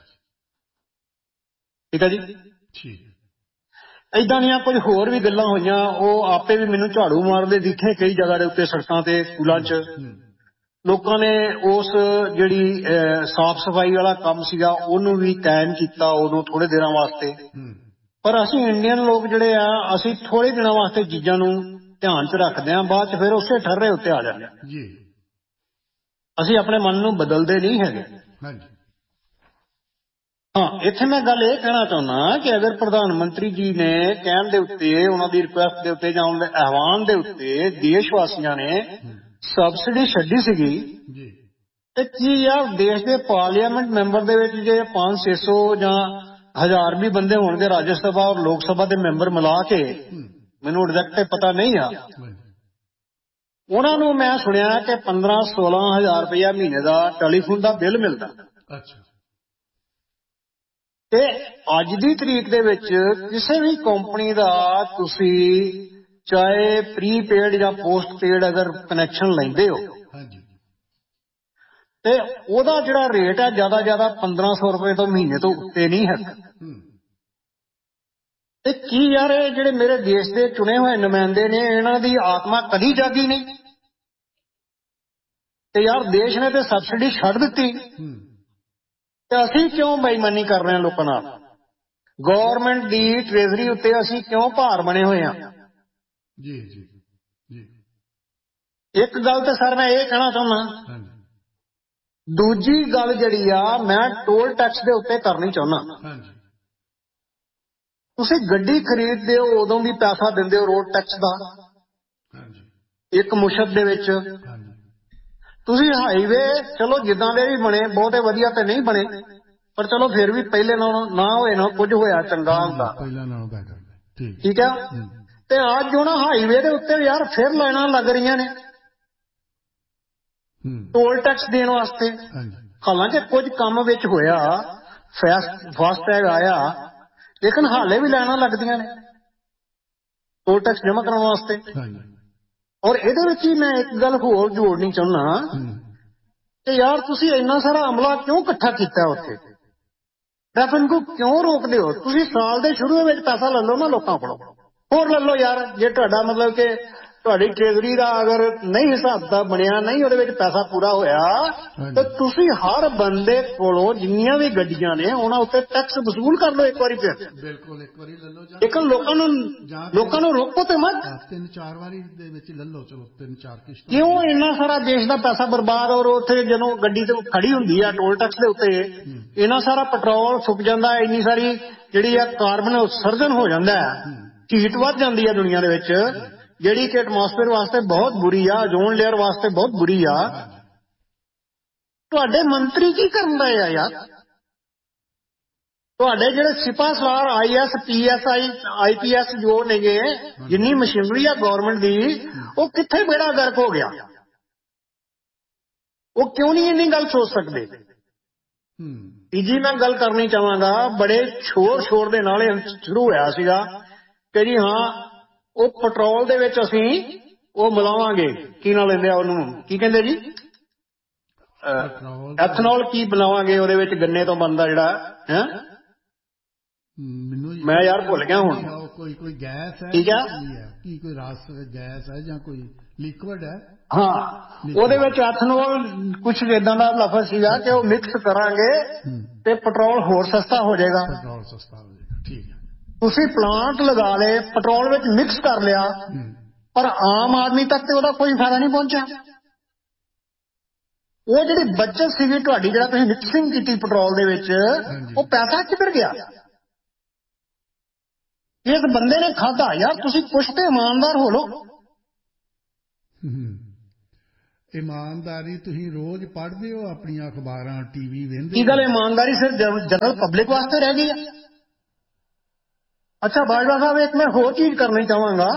ਠੀਕ ਹੈ ਜੀ, ਠੀਕ। ਏਦਾਂ ਦੀਆਂ ਕੁਝ ਹੋਰ ਵੀ ਗੱਲਾਂ ਹੋਈਆਂ, ਉਹ ਆਪੇ ਵੀ ਮੈਨੂੰ ਝਾੜੂ ਮਾਰਦੇ ਦਿਖੇ ਕਈ ਜਗ੍ਹਾ ਦੇ ਉੱਤੇ, ਸੜਕਾਂ ਤੇ, ਸਕੂਲਾਂ 'ਚ। ਲੋਕਾਂ ਨੇ ਉਸ ਜਿਹੜੀ ਸਾਫ਼ ਸਫਾਈ ਵਾਲਾ ਕੰਮ ਸੀਗਾ ਉਹਨੂੰ ਵੀ ਕਾਇਮ ਕੀਤਾ ਉਦੋਂ ਥੋੜੇ ਦਿਨਾਂ ਵਾਸਤੇ। ਪਰ ਅਸੀਂ ਇੰਡੀਅਨ ਲੋਕ ਜਿਹੜੇ ਆ, ਅਸੀਂ ਥੋੜੇ ਦਿਨਾਂ ਵਾਸਤੇ ਚੀਜ਼ਾਂ ਨੂੰ ਧਿਆਨ ਚ ਰੱਖਦੇ ਹਾਂ, ਬਾਅਦ ਚ ਫਿਰ ਉਸੇ ਠਰਰੇ ਉੱਤੇ ਆ ਜਾਂਦੇ ਜੀ। ਅਸੀਂ ਆਪਣੇ ਮਨ ਨੂੰ ਬਦਲਦੇ ਨਹੀਂ ਹੈਗੇ। ਹਾਂ, ਇੱਥੇ ਮੈਂ ਗੱਲ ਇਹ ਕਹਿਣਾ ਚਾਹੁੰਦਾ ਕਿ ਅਗਰ ਪ੍ਰਧਾਨ ਮੰਤਰੀ ਜੀ ਨੇ ਕਹਿਣ ਦੇ ਉੱਤੇ, ਉਹਨਾਂ ਦੀ ਰਿਕੁਐਸਟ ਦੇ ਉੱਤੇ ਜਾਂ ਉਹਨਾਂ ਦੇ ਆਹਵਾਨ ਦੇ ਉੱਤੇ ਦੇਸ਼ ਵਾਸੀਆਂ ਨੇ ਸਬਸਿਡੀ ਛੱਡੀ ਸੀਗੀ ਤੇ ਕੀ ਯਾਰ ਦੇਸ਼ ਦੇ ਪਾਰਲੀਮੈਂਟ ਮੈਂਬਰ ਦੇ ਵਿੱਚ ਜੇ ਪੰਜ ਛੇ ਸੌ ਜਾਂ ਹਜ਼ਾਰ ਵੀ ਬੰਦੇ ਹੋਣਗੇ ਰਾਜ ਸਭਾ ਔਰ ਲੋਕ ਸਭਾ ਦੇ ਮੈਂਬਰ ਮਿਲਾ ਕੇ, ਮੈਨੂੰ ਐਗਜ਼ੈਕਟ ਪਤਾ ਨਹੀਂ ਆ, ਉਹਨਾਂ ਨੂੰ ਮੈਂ ਸੁਣਿਆ ਕਿ ਪੰਦਰਾਂ ਸੋਲਾਂ ਹਜ਼ਾਰ ਰੁਪਇਆ ਮਹੀਨੇ ਦਾ ਟੈਲੀਫੋਨ ਦਾ ਬਿੱਲ ਮਿਲਦਾ। ਅੱਛਾ, ਤੇ ਅੱਜ ਦੀ ਤਰੀਕ ਦੇ ਵਿੱਚ ਕਿਸੇ ਵੀ ਕੰਪਨੀ ਦਾ ਤੁਸੀਂ ਚਾਹੇ ਪ੍ਰੀਪੇਡ ਜਾਂ ਪੋਸਟਪੇਡ ਅਗਰ ਕਨੈਕਸ਼ਨ ਲੈਂਦੇ ਹੋ ਤੇ ਉਹਦਾ ਜਿਹੜਾ ਰੇਟ ਹੈ ਜ਼ਿਆਦਾ ਜ਼ਿਆਦਾ ਪੰਦਰਾਂ ਸੌ ਰੁਪਏ ਤੋਂ ਮਹੀਨੇ ਤੋਂ ਉੱਤੇ ਨਹੀਂ ਹੈ। ਤੇ ਕੀ ਯਾਰ ਇਹ ਜਿਹੜੇ ਮੇਰੇ ਦੇਸ਼ ਦੇ ਚੁਣੇ ਹੋਏ ਨੁਮਾਇੰਦੇ ਨੇ, ਇਹਨਾਂ ਦੀ ਆਤਮਾ ਕਦੀ ਜਾਗੀ ਨਹੀਂ? ਤੇ ਯਾਰ ਦੇਸ਼ ਨੇ ਤੇ ਸਬਸਿਡੀ ਛੱਡ ਦਿੱਤੀ ਤੇ ਅਸੀਂ ਕਿਉਂ ਬੇਈਮਾਨੀ ਕਰ ਰਹੇ ਹਾਂ ਲੋਕਾਂ ਨਾਲ? ਗੌਰਮੈਂਟ ਦੀ ਟ੍ਰੇਜ਼ਰੀ ਉੱਤੇ ਅਸੀਂ ਕਿਉਂ ਭਾਰ ਬਣੇ ਹੋਏ ਹਾਂ? ਜੀ ਜੀ ਜੀ। ਇੱਕ ਗੱਲ ਤੇ ਸਰ ਮੈਂ ਇਹ ਕਹਿਣਾ ਚਾਹੁੰਦਾ, ਦੂਜੀ ਗੱਲ ਜਿਹੜੀ ਆ ਮੈਂ ਟੋਲ ਟੈਕਸ ਦੇ ਉੱਤੇ ਕਰਨੀ ਚਾਹੁੰਦਾ। ਤੁਸੀਂ ਗੱਡੀ ਖਰੀਦਦੇ ਹੋ ਉਦੋਂ ਵੀ ਪੈਸਾ ਦਿੰਦੇ ਹੋ ਰੋਡ ਟੈਕਸ ਦਾ, ਇੱਕ ਮੁਸ਼ਤ ਦੇ ਵਿੱਚ। ਤੁਸੀਂ ਹਾਈਵੇ ਚਲੋ ਜਿੱਦਾਂ ਦੇ ਵੀ ਬਣੇ, ਬਹੁਤੇ ਵਧੀਆ ਤੇ ਨਹੀਂ ਬਣੇ, ਪਰ ਚਲੋ ਫਿਰ ਵੀ ਪਹਿਲੇ ਨਾਲੋਂ ਨਾ ਹੋਏ ਨਾ ਕੁਝ ਹੋਇਆ ਚੰਗਾ ਹੁੰਦਾ। ਠੀਕ ਹੈ, ਤੇ ਅੱਜ ਹੁਣ ਹਾਈਵੇ ਦੇ ਉੱਤੇ ਯਾਰ ਫਿਰ ਲਾਈਨਾਂ ਲੱਗ ਰਹੀਆਂ ਨੇ ਟੋਲ ਟੈਕਸ ਦੇਣ ਵਾਸਤੇ। ਹਾਲਾਂਕਿ ਕੁਝ ਕੰਮ ਵਿੱਚ ਹੋਇਆ, ਫਾਸਟੈਗ ਆਇਆ, ਲੇਕਿਨ ਹਾਲੇ ਵੀ ਲਾਈਨਾਂ ਲੱਗਦੀਆਂ ਨੇ ਟੋਲ ਟੈਕਸ ਜਮ੍ਹਾਂ ਕਰਾਉਣ ਵਾਸਤੇ। ਔਰ ਇਹਦੇ ਵਿੱਚ ਹੀ ਮੈਂ ਇੱਕ ਗੱਲ ਹੋਰ ਜੋੜਨੀ ਚਾਹੁੰਦਾ ਕਿ ਯਾਰ ਤੁਸੀਂ ਇੰਨਾ ਸਾਰਾ ਅਮਲਾ ਕਿਉਂ ਇਕੱਠਾ ਕੀਤਾ ਉੱਥੇ? ਟ੍ਰੈਫਿਕ ਨੂੰ ਕਿਉਂ ਰੋਕਦੇ ਹੋ? ਤੁਸੀਂ ਸਾਲ ਦੇ ਸ਼ੁਰੂ ਵਿੱਚ ਪੈਸਾ ਲੈ ਲਓ ਨਾ ਲੋਕਾਂ ਕੋਲੋਂ, ਹੋਰ ਲੈ ਲਓ ਯਾਰ। ਜੇ ਤੁਹਾਡਾ ਮਤਲਬ ਕਿ ਤੁਹਾਡੀ ਟ੍ਰੇਜ਼ਰੀ ਦਾ ਅਗਰ ਨਹੀਂ ਹਿਸਾਬ ਦਾ ਬਣਿਆ, ਨਹੀਂ ਉਹਦੇ ਵਿੱਚ ਪੈਸਾ ਪੂਰਾ ਹੋਇਆ, ਤਾਂ ਤੁਸੀਂ ਹਰ ਬੰਦੇ ਕੋਲੋਂ ਜਿੰਨੀਆਂ ਵੀ ਗੱਡੀਆਂ ਨੇ ਉਹਨਾਂ ਉੱਤੇ ਟੈਕਸ ਵਸੂਲ ਕਰ ਲਓ ਇੱਕ ਵਾਰੀ। ਫਿਰ ਬਿਲਕੁਲ ਇੱਕ ਵਾਰੀ ਲੈ ਲਓ, ਲੇਕਿਨ ਲੋਕਾਂ ਨੂੰ ਲੋਕਾਂ ਨੂੰ ਰੋਕੋ ਤੇ ਮਤ। ਤਿੰਨ ਚਾਰ ਵਾਰੀ ਦੇ ਵਿੱਚ ਲੈ ਲਓ, ਚਲੋ ਤਿੰਨ ਚਾਰ ਕਿਸ਼ਤਾਂ। ਕਿਉਂ ਇੰਨਾ ਸਾਰਾ ਦੇਸ਼ ਦਾ ਪੈਸਾ ਬਰਬਾਦ? ਔਰ ਉੱਥੇ ਜਦੋਂ ਗੱਡੀ ਤੇ ਖੜੀ ਹੁੰਦੀ ਆ ਟੋਲ ਟੈਕਸ ਦੇ ਉੱਤੇ ਇੰਨਾ ਸਾਰਾ ਪੈਟਰੋਲ ਫੁੱਕ ਜਾਂਦਾ, ਇੰਨੀ ਸਾਰੀ ਜਿਹੜੀ ਆ ਕਾਰਬਨ ਉਤਸਰਜਨ ਹੋ ਜਾਂਦਾ, ਹੀਟ ਵੱਧ ਜਾਂਦੀ ਆ ਦੁਨੀਆ ਦੇ ਵਿੱਚ, ਜਿਹੜੀ ਕਿ ਐਟਮੋਸਫੇਅਰ ਵਾਸਤੇ ਬਹੁਤ ਬੁਰੀ ਆ, ਓਜ਼ੋਨ ਲੇਅਰ ਵਾਸਤੇ ਬਹੁਤ ਬੁਰੀ ਆ। ਤੁਹਾਡੇ ਮੰਤਰੀ ਕੀ ਕਰਨ ਰਹੇ ਆ ਯਾਰ? ਤੁਹਾਡੇ ਜਿਹੜੇ ਸਿਪਾਹ ਸਲਾਰ I S P S I I P S ਜੋ ਨੇਗੇ, ਜਿੰਨੀ ਮਸ਼ੀਨਰੀ ਆ ਗੌਰਮੈਂਟ ਦੀ, ਉਹ ਕਿੱਥੇ ਬੇੜਾ ਗਰਕ ਹੋ ਗਿਆ? ਉਹ ਕਿਉਂ ਨਹੀਂ ਇੰਨੀ ਗੱਲ ਸੋਚ ਸਕਦੇ? ਤੀਜੀ ਮੈਂ ਗੱਲ ਕਰਨੀ ਚਾਹਾਂਗਾ, ਬੜੇ ਸ਼ੋਰ ਸ਼ੋਰ ਦੇ ਨਾਲ ਇਹ ਸ਼ੁਰੂ ਹੋਇਆ ਸੀਗਾ ਕਿ ਜੀ ਹਾਂ ਉਹ ਪੈਟਰੋਲ ਦੇ ਵਿੱਚ ਅਸੀਂ ਉਹ ਮਿਲਾਵਾਂਗੇ, ਕੀ ਨਾਲ ਲੈਂਦੇ ਆ ਉਹਨੂੰ, ਕੀ ਕਹਿੰਦੇ ਜੀ, ਐਥਨੋਲ ਕੀ ਬਣਾਵਾਂਗੇ ਉਹਦੇ ਵਿੱਚ, ਗੰਨੇ ਤੋਂ ਬਣਦਾ ਜਿਹੜਾ ਹੈ, ਮੈਨੂੰ ਮੈਂ ਯਾਰ ਭੁੱਲ ਗਿਆ ਹੁਣ। ਕੋਈ ਕੋਈ ਗੈਸ ਹੈ, ਠੀਕ ਹੈ, ਕੀ ਕੋਈ ਰਸ ਗੈਸ ਹੈ ਜਾਂ ਕੋਈ ਲਿਕਵਿਡ ਹੈ? ਹਾਂ, ਉਹਦੇ ਵਿੱਚ ਐਥਨੋਲ ਕੁਛ ਏਦਾਂ ਦਾ ਲਫ਼ਜ਼ ਸੀਗਾ ਕਿ ਉਹ ਮਿਕਸ ਕਰਾਂਗੇ ਤੇ ਪੈਟਰੋਲ ਹੋਰ ਸਸਤਾ ਹੋ ਜਾਏਗਾ। ਪੈਟਰੋਲ ਸਸਤਾ ਹੋ ਜਾਏਗਾ, ਠੀਕ ਹੈ। ਤੁਸੀਂ ਪਲਾਂਟ ਲਗਾ ਲਏ, ਪੈਟਰੋਲ ਵਿੱਚ ਮਿਕਸ ਕਰ ਲਿਆ, ਪਰ ਆਮ ਆਦਮੀ ਤੱਕ ਤੇ ਉਹਦਾ ਕੋਈ ਫਾਇਦਾ ਨਹੀਂ ਪਹੁੰਚਿਆ। ਉਹ ਜਿਹੜੀ ਬੱਚਤ ਸੀਗੀ ਤੁਹਾਡੀ, ਜਿਹੜਾ ਤੁਸੀਂ ਮਿਕਸਿੰਗ ਕੀਤੀ ਪੈਟਰੋਲ ਦੇ ਵਿੱਚ, ਉਹ ਪੈਸਾ ਕਿੱਧਰ ਗਿਆ? ਇਸ ਬੰਦੇ ਨੇ ਖਾਧਾ। ਯਾਰ ਤੁਸੀਂ ਕੁਛ ਤੇ ਇਮਾਨਦਾਰ ਹੋ ਲੋ। ਇਮਾਨਦਾਰੀ ਤੁਸੀਂ ਰੋਜ਼ ਪੜ੍ਹਦੇ ਹੋ ਆਪਣੀਆਂ ਅਖਬਾਰਾਂ, ਟੀਵੀ ਵੇਖਦੇ? ਕੀ ਗੱਲ ਇਮਾਨਦਾਰੀ ਸਿਰਫ ਜਨਰਲ ਪਬਲਿਕ ਵਾਸਤੇ ਰਹਿ ਗਈ ਹੈ? ਅੱਛਾ ਬਾਜਵਾ ਸਾਹਿਬ, ਇੱਕ ਮੈਂ ਹੋਰ ਚੀਜ਼ ਕਰਨੀ ਚਾਹਾਂਗਾ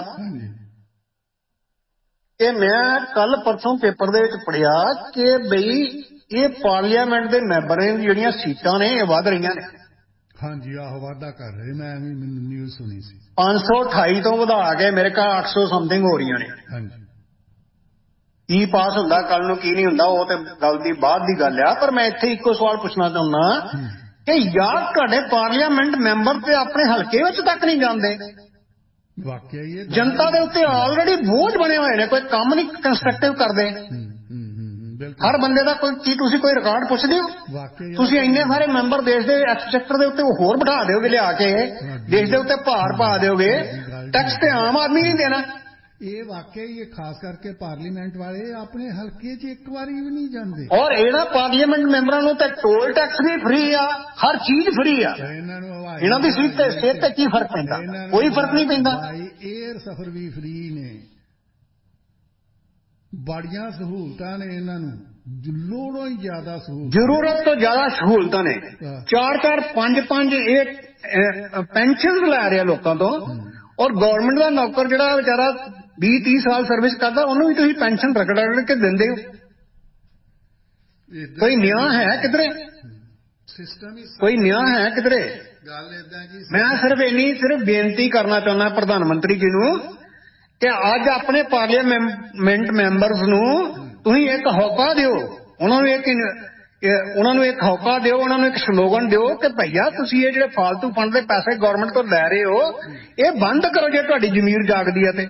ਕਿ ਮੈਂ ਕੱਲ ਪਰਸੋਂ ਪੇਪਰ ਦੇ ਵਿੱਚ ਪੜ੍ਹਿਆ ਕਿ ਬਈ ਇਹ ਪਾਰਲੀਮੈਂਟ ਦੇ ਮੈਂਬਰਾਂ ਦੀਆਂ ਜਿਹੜੀਆਂ ਸੀਟਾਂ ਨੇ ਇਹ ਵੱਧ ਰਹੀਆਂ ਨੇ। ਹਾਂਜੀ, ਆਹੋ ਵਾਧਾ ਕਰ ਰਹੇ, ਮੈਂ ਵੀ ਮੈਨੂੰ ਨਿਊਜ਼ ਸੁਣੀ ਸੀ। ਪੰਜ ਸੌ ਅਠਾਈ ਤੋਂ ਵਧਾ ਕੇ ਮੇਰੇ ਖਿਆਲ ਅੱਠ ਸੌ ਸਮਥਿੰਗ ਹੋ ਰਹੀਆਂ ਨੇ। ਹਾਂਜੀ, ਕੀ ਪਾਸ ਹੁੰਦਾ ਕੱਲ ਨੂੰ, ਕੀ ਨਹੀਂ ਹੁੰਦਾ, ਉਹ ਤੇ ਗੱਲ ਦੀ ਬਾਅਦ ਦੀ ਗੱਲ ਆ। ਪਰ ਮੈਂ ਇੱਥੇ ਇੱਕੋ ਸਵਾਲ ਪੁੱਛਣਾ ਚਾਹੁੰਦਾ ਕਿ ਯਾਰ ਤੁਹਾਡੇ ਪਾਰਲੀਮੈਂਟ ਮੈਂਬਰ ਤੇ ਆਪਣੇ ਹਲਕੇ ਵਿੱਚ ਤੱਕ ਨਹੀਂ ਜਾਂਦੇ। ਵਾਕਿਆ ਹੀ ਜਨਤਾ ਦੇ ਉੱਤੇ ਆਲਰੇਡੀ ਬੋਝ ਬਣੇ ਹੋਏ ਨੇ, ਕੋਈ ਕੰਮ ਨਹੀਂ ਕੰਸਟਰਕਟਿਵ ਕਰਦੇ। ਹਰ ਬੰਦੇ ਦਾ ਕੋਈ, ਕੀ ਤੁਸੀਂ ਕੋਈ ਰਿਕਾਰਡ ਪੁੱਛਦੇ ਹੋ? ਤੁਸੀਂ ਇੰਨੇ ਸਾਰੇ ਮੈਂਬਰ ਦੇਸ਼ ਦੇ ਐਕਸਚੈਕਟਰ ਦੇ ਉੱਤੇ ਹੋਰ ਬਿਠਾ ਦਿਓਗੇ, ਲਿਆ ਕੇ ਦੇਸ਼ ਦੇ ਉੱਤੇ ਭਾਰ ਪਾ ਦਿਓਗੇ, ਟੈਕਸ ਤੇ ਆਮ ਆਦਮੀ ਨਹੀਂ ਦੇਣਾ। ਇਹ ਵਾਕਿਆ ਹੀ, ਖਾਸ ਕਰਕੇ ਪਾਰਲੀਮੈਂਟ ਵਾਲੇ ਆਪਣੇ ਹਲਕੇ 'ਚ ਇੱਕ ਵਾਰੀ ਵੀ ਨਹੀਂ ਜਾਂਦੇ। ਔਰ ਇਹਨਾਂ ਪਾਰਲੀਮੈਂਟ ਮੈਂਬਰਾਂ ਨੂੰ ਤਾਂ ਟੋਲ ਟੈਕਸ ਵੀ ਫ੍ਰੀ ਆ, ਹਰ ਚੀਜ਼ ਫ੍ਰੀ ਆ। ਇਹਨਾਂ ਨੂੰ ਇਹਨਾਂ ਦੀ ਸਿਹਤ ਤੇ ਸਿਹਤ ਤੇ ਕੀ ਫਰਕ ਪੈਂਦਾ? ਕੋਈ ਫਰਕ ਨਹੀਂ ਪੈਂਦਾ। ਏਅਰ ਸਫ਼ਰ ਵੀ ਫ੍ਰੀ ਨੇ, ਬੜੀਆਂ ਸਹੂਲਤਾਂ ਨੇ ਇਹਨਾਂ ਨੂੰ, ਲੋੜੋਂ ਹੀ ਜ਼ਿਆਦਾ ਸਹੂਲਤਾਂ, ਜ਼ਰੂਰਤ ਤੋਂ ਜ਼ਿਆਦਾ ਸਹੂਲਤਾਂ ਨੇ। ਚਾਰ ਚਾਰ ਪੰਜ ਪੰਜ ਇਹ ਪੈਨਸ਼ਨ ਲੈ ਰਿਹਾ ਲੋਕਾਂ ਤੋਂ, ਔਰ ਗਵਰਨਮੈਂਟ ਦਾ ਨੌਕਰ ਜਿਹੜਾ ਵਿਚਾਰਾ ਵੀਹ ਤੀਹ ਸਾਲ ਸਰਵਿਸ ਕਰਦਾ, ਉਹਨੂੰ ਵੀ ਤੁਸੀਂ ਪੈਨਸ਼ਨ ਰਗੜ ਰਗੜ ਕੇ ਦਿੰਦੇ ਹੋ। ਕੋਈ ਨਿਆਂ ਹੈ ਕਿਧਰੇ? ਸਿਸਟਮ ਹੀ ਕੋਈ ਨਿਆਂ ਹੈ ਕਿਧਰੇ? ਗੱਲ ਏਦਾਂ ਜੀ, ਮੈਂ ਸਿਰਫ ਇੰਨੀ ਸਿਰਫ ਬੇਨਤੀ ਕਰਨਾ ਚਾਹੁੰਦਾ ਪ੍ਰਧਾਨ ਮੰਤਰੀ ਜੀ ਨੂੰ ਕਿ ਅੱਜ ਆਪਣੇ ਪਾਰਲੀਮੈਂਟ ਮੈਂਬਰਸ ਨੂੰ ਤੁਸੀਂ ਇੱਕ ਹੌਕਾ ਦਿਓ, ਉਹਨਾਂ ਨੂੰ ਇੱਕ ਉਹਨਾਂ ਨੂੰ ਇੱਕ ਹੌਕਾ ਦਿਓ, ਉਹਨਾਂ ਨੂੰ ਇੱਕ ਸਲੋਗਨ ਦਿਓ ਕਿ ਭਈਆ ਤੁਸੀਂ ਇਹ ਜਿਹੜੇ ਫਾਲਤੂ ਫੰਡ ਦੇ ਪੈਸੇ ਗਵਰਨਮੈਂਟ ਤੋਂ ਲੈ ਰਹੇ ਹੋ, ਇਹ ਬੰਦ ਕਰੋ। ਜੇ ਤੁਹਾਡੀ ਜ਼ਮੀਰ ਜਾਗਦੀ ਹੈ ਤੇ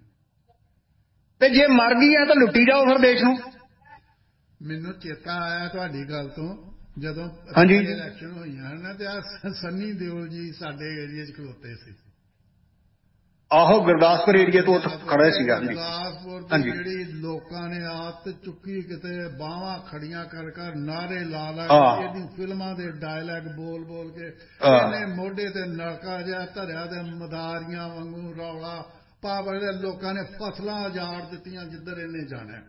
ਤੇ ਜੇ ਮਰ ਗਈ ਹੈ ਤਾਂ ਲੁੱਟੀ ਜਾਓ ਫਿਰ ਦੇਸ਼ ਨੂੰ। ਮੈਨੂੰ ਚੇਤਾ ਆਇਆ ਤੁਹਾਡੀ ਗੱਲ ਤੋਂ, ਜਦੋਂ ਹਾਂਜੀ ਇਲੈਕਸ਼ਨ ਹੋਈਆਂ ਨਾ ਤੇ ਆ ਸੰਨੀ ਦਿਓਲ ਜੀ ਸਾਡੇ ਏਰੀਏ 'ਚ ਖਲੋਤੇ ਸੀ। ਆਹੋ, ਗੁਰਦਾਸਪੁਰ ਏਰੀਏ ਤੋਂ ਖੜੇ ਸੀਗਾ। ਗੁਰਦਾਸਪੁਰ ਤੋਂ ਜਿਹੜੀ ਲੋਕਾਂ ਨੇ ਆਤ ਚੁੱਕੀ, ਕਿਤੇ ਬਾਹਾਂ ਖੜੀਆਂ ਕਰ ਕਰ ਨਾਰੇ ਲਾ ਲਾ ਕੇ, ਇਹਦੀ ਫਿਲਮਾਂ ਦੇ ਡਾਇਲੌਗ ਬੋਲ ਬੋਲ ਕੇ, ਇਹਨੇ ਮੋਢੇ ਤੇ ਨਲਕਾ ਜਿਹਾ ਧਰਿਆ ਤੇ ਮਦਾਰੀਆਂ ਵਾਂਗੂ ਰੌਲਾ ਪਾ ਬੜੇ ਲੋਕਾਂ ਨੇ ਫਸਲਾਂ ਉਜਾੜ ਦਿੱਤੀਆਂ ਜਿੱਧਰ ਇਹਨੇ ਜਾਣਾ।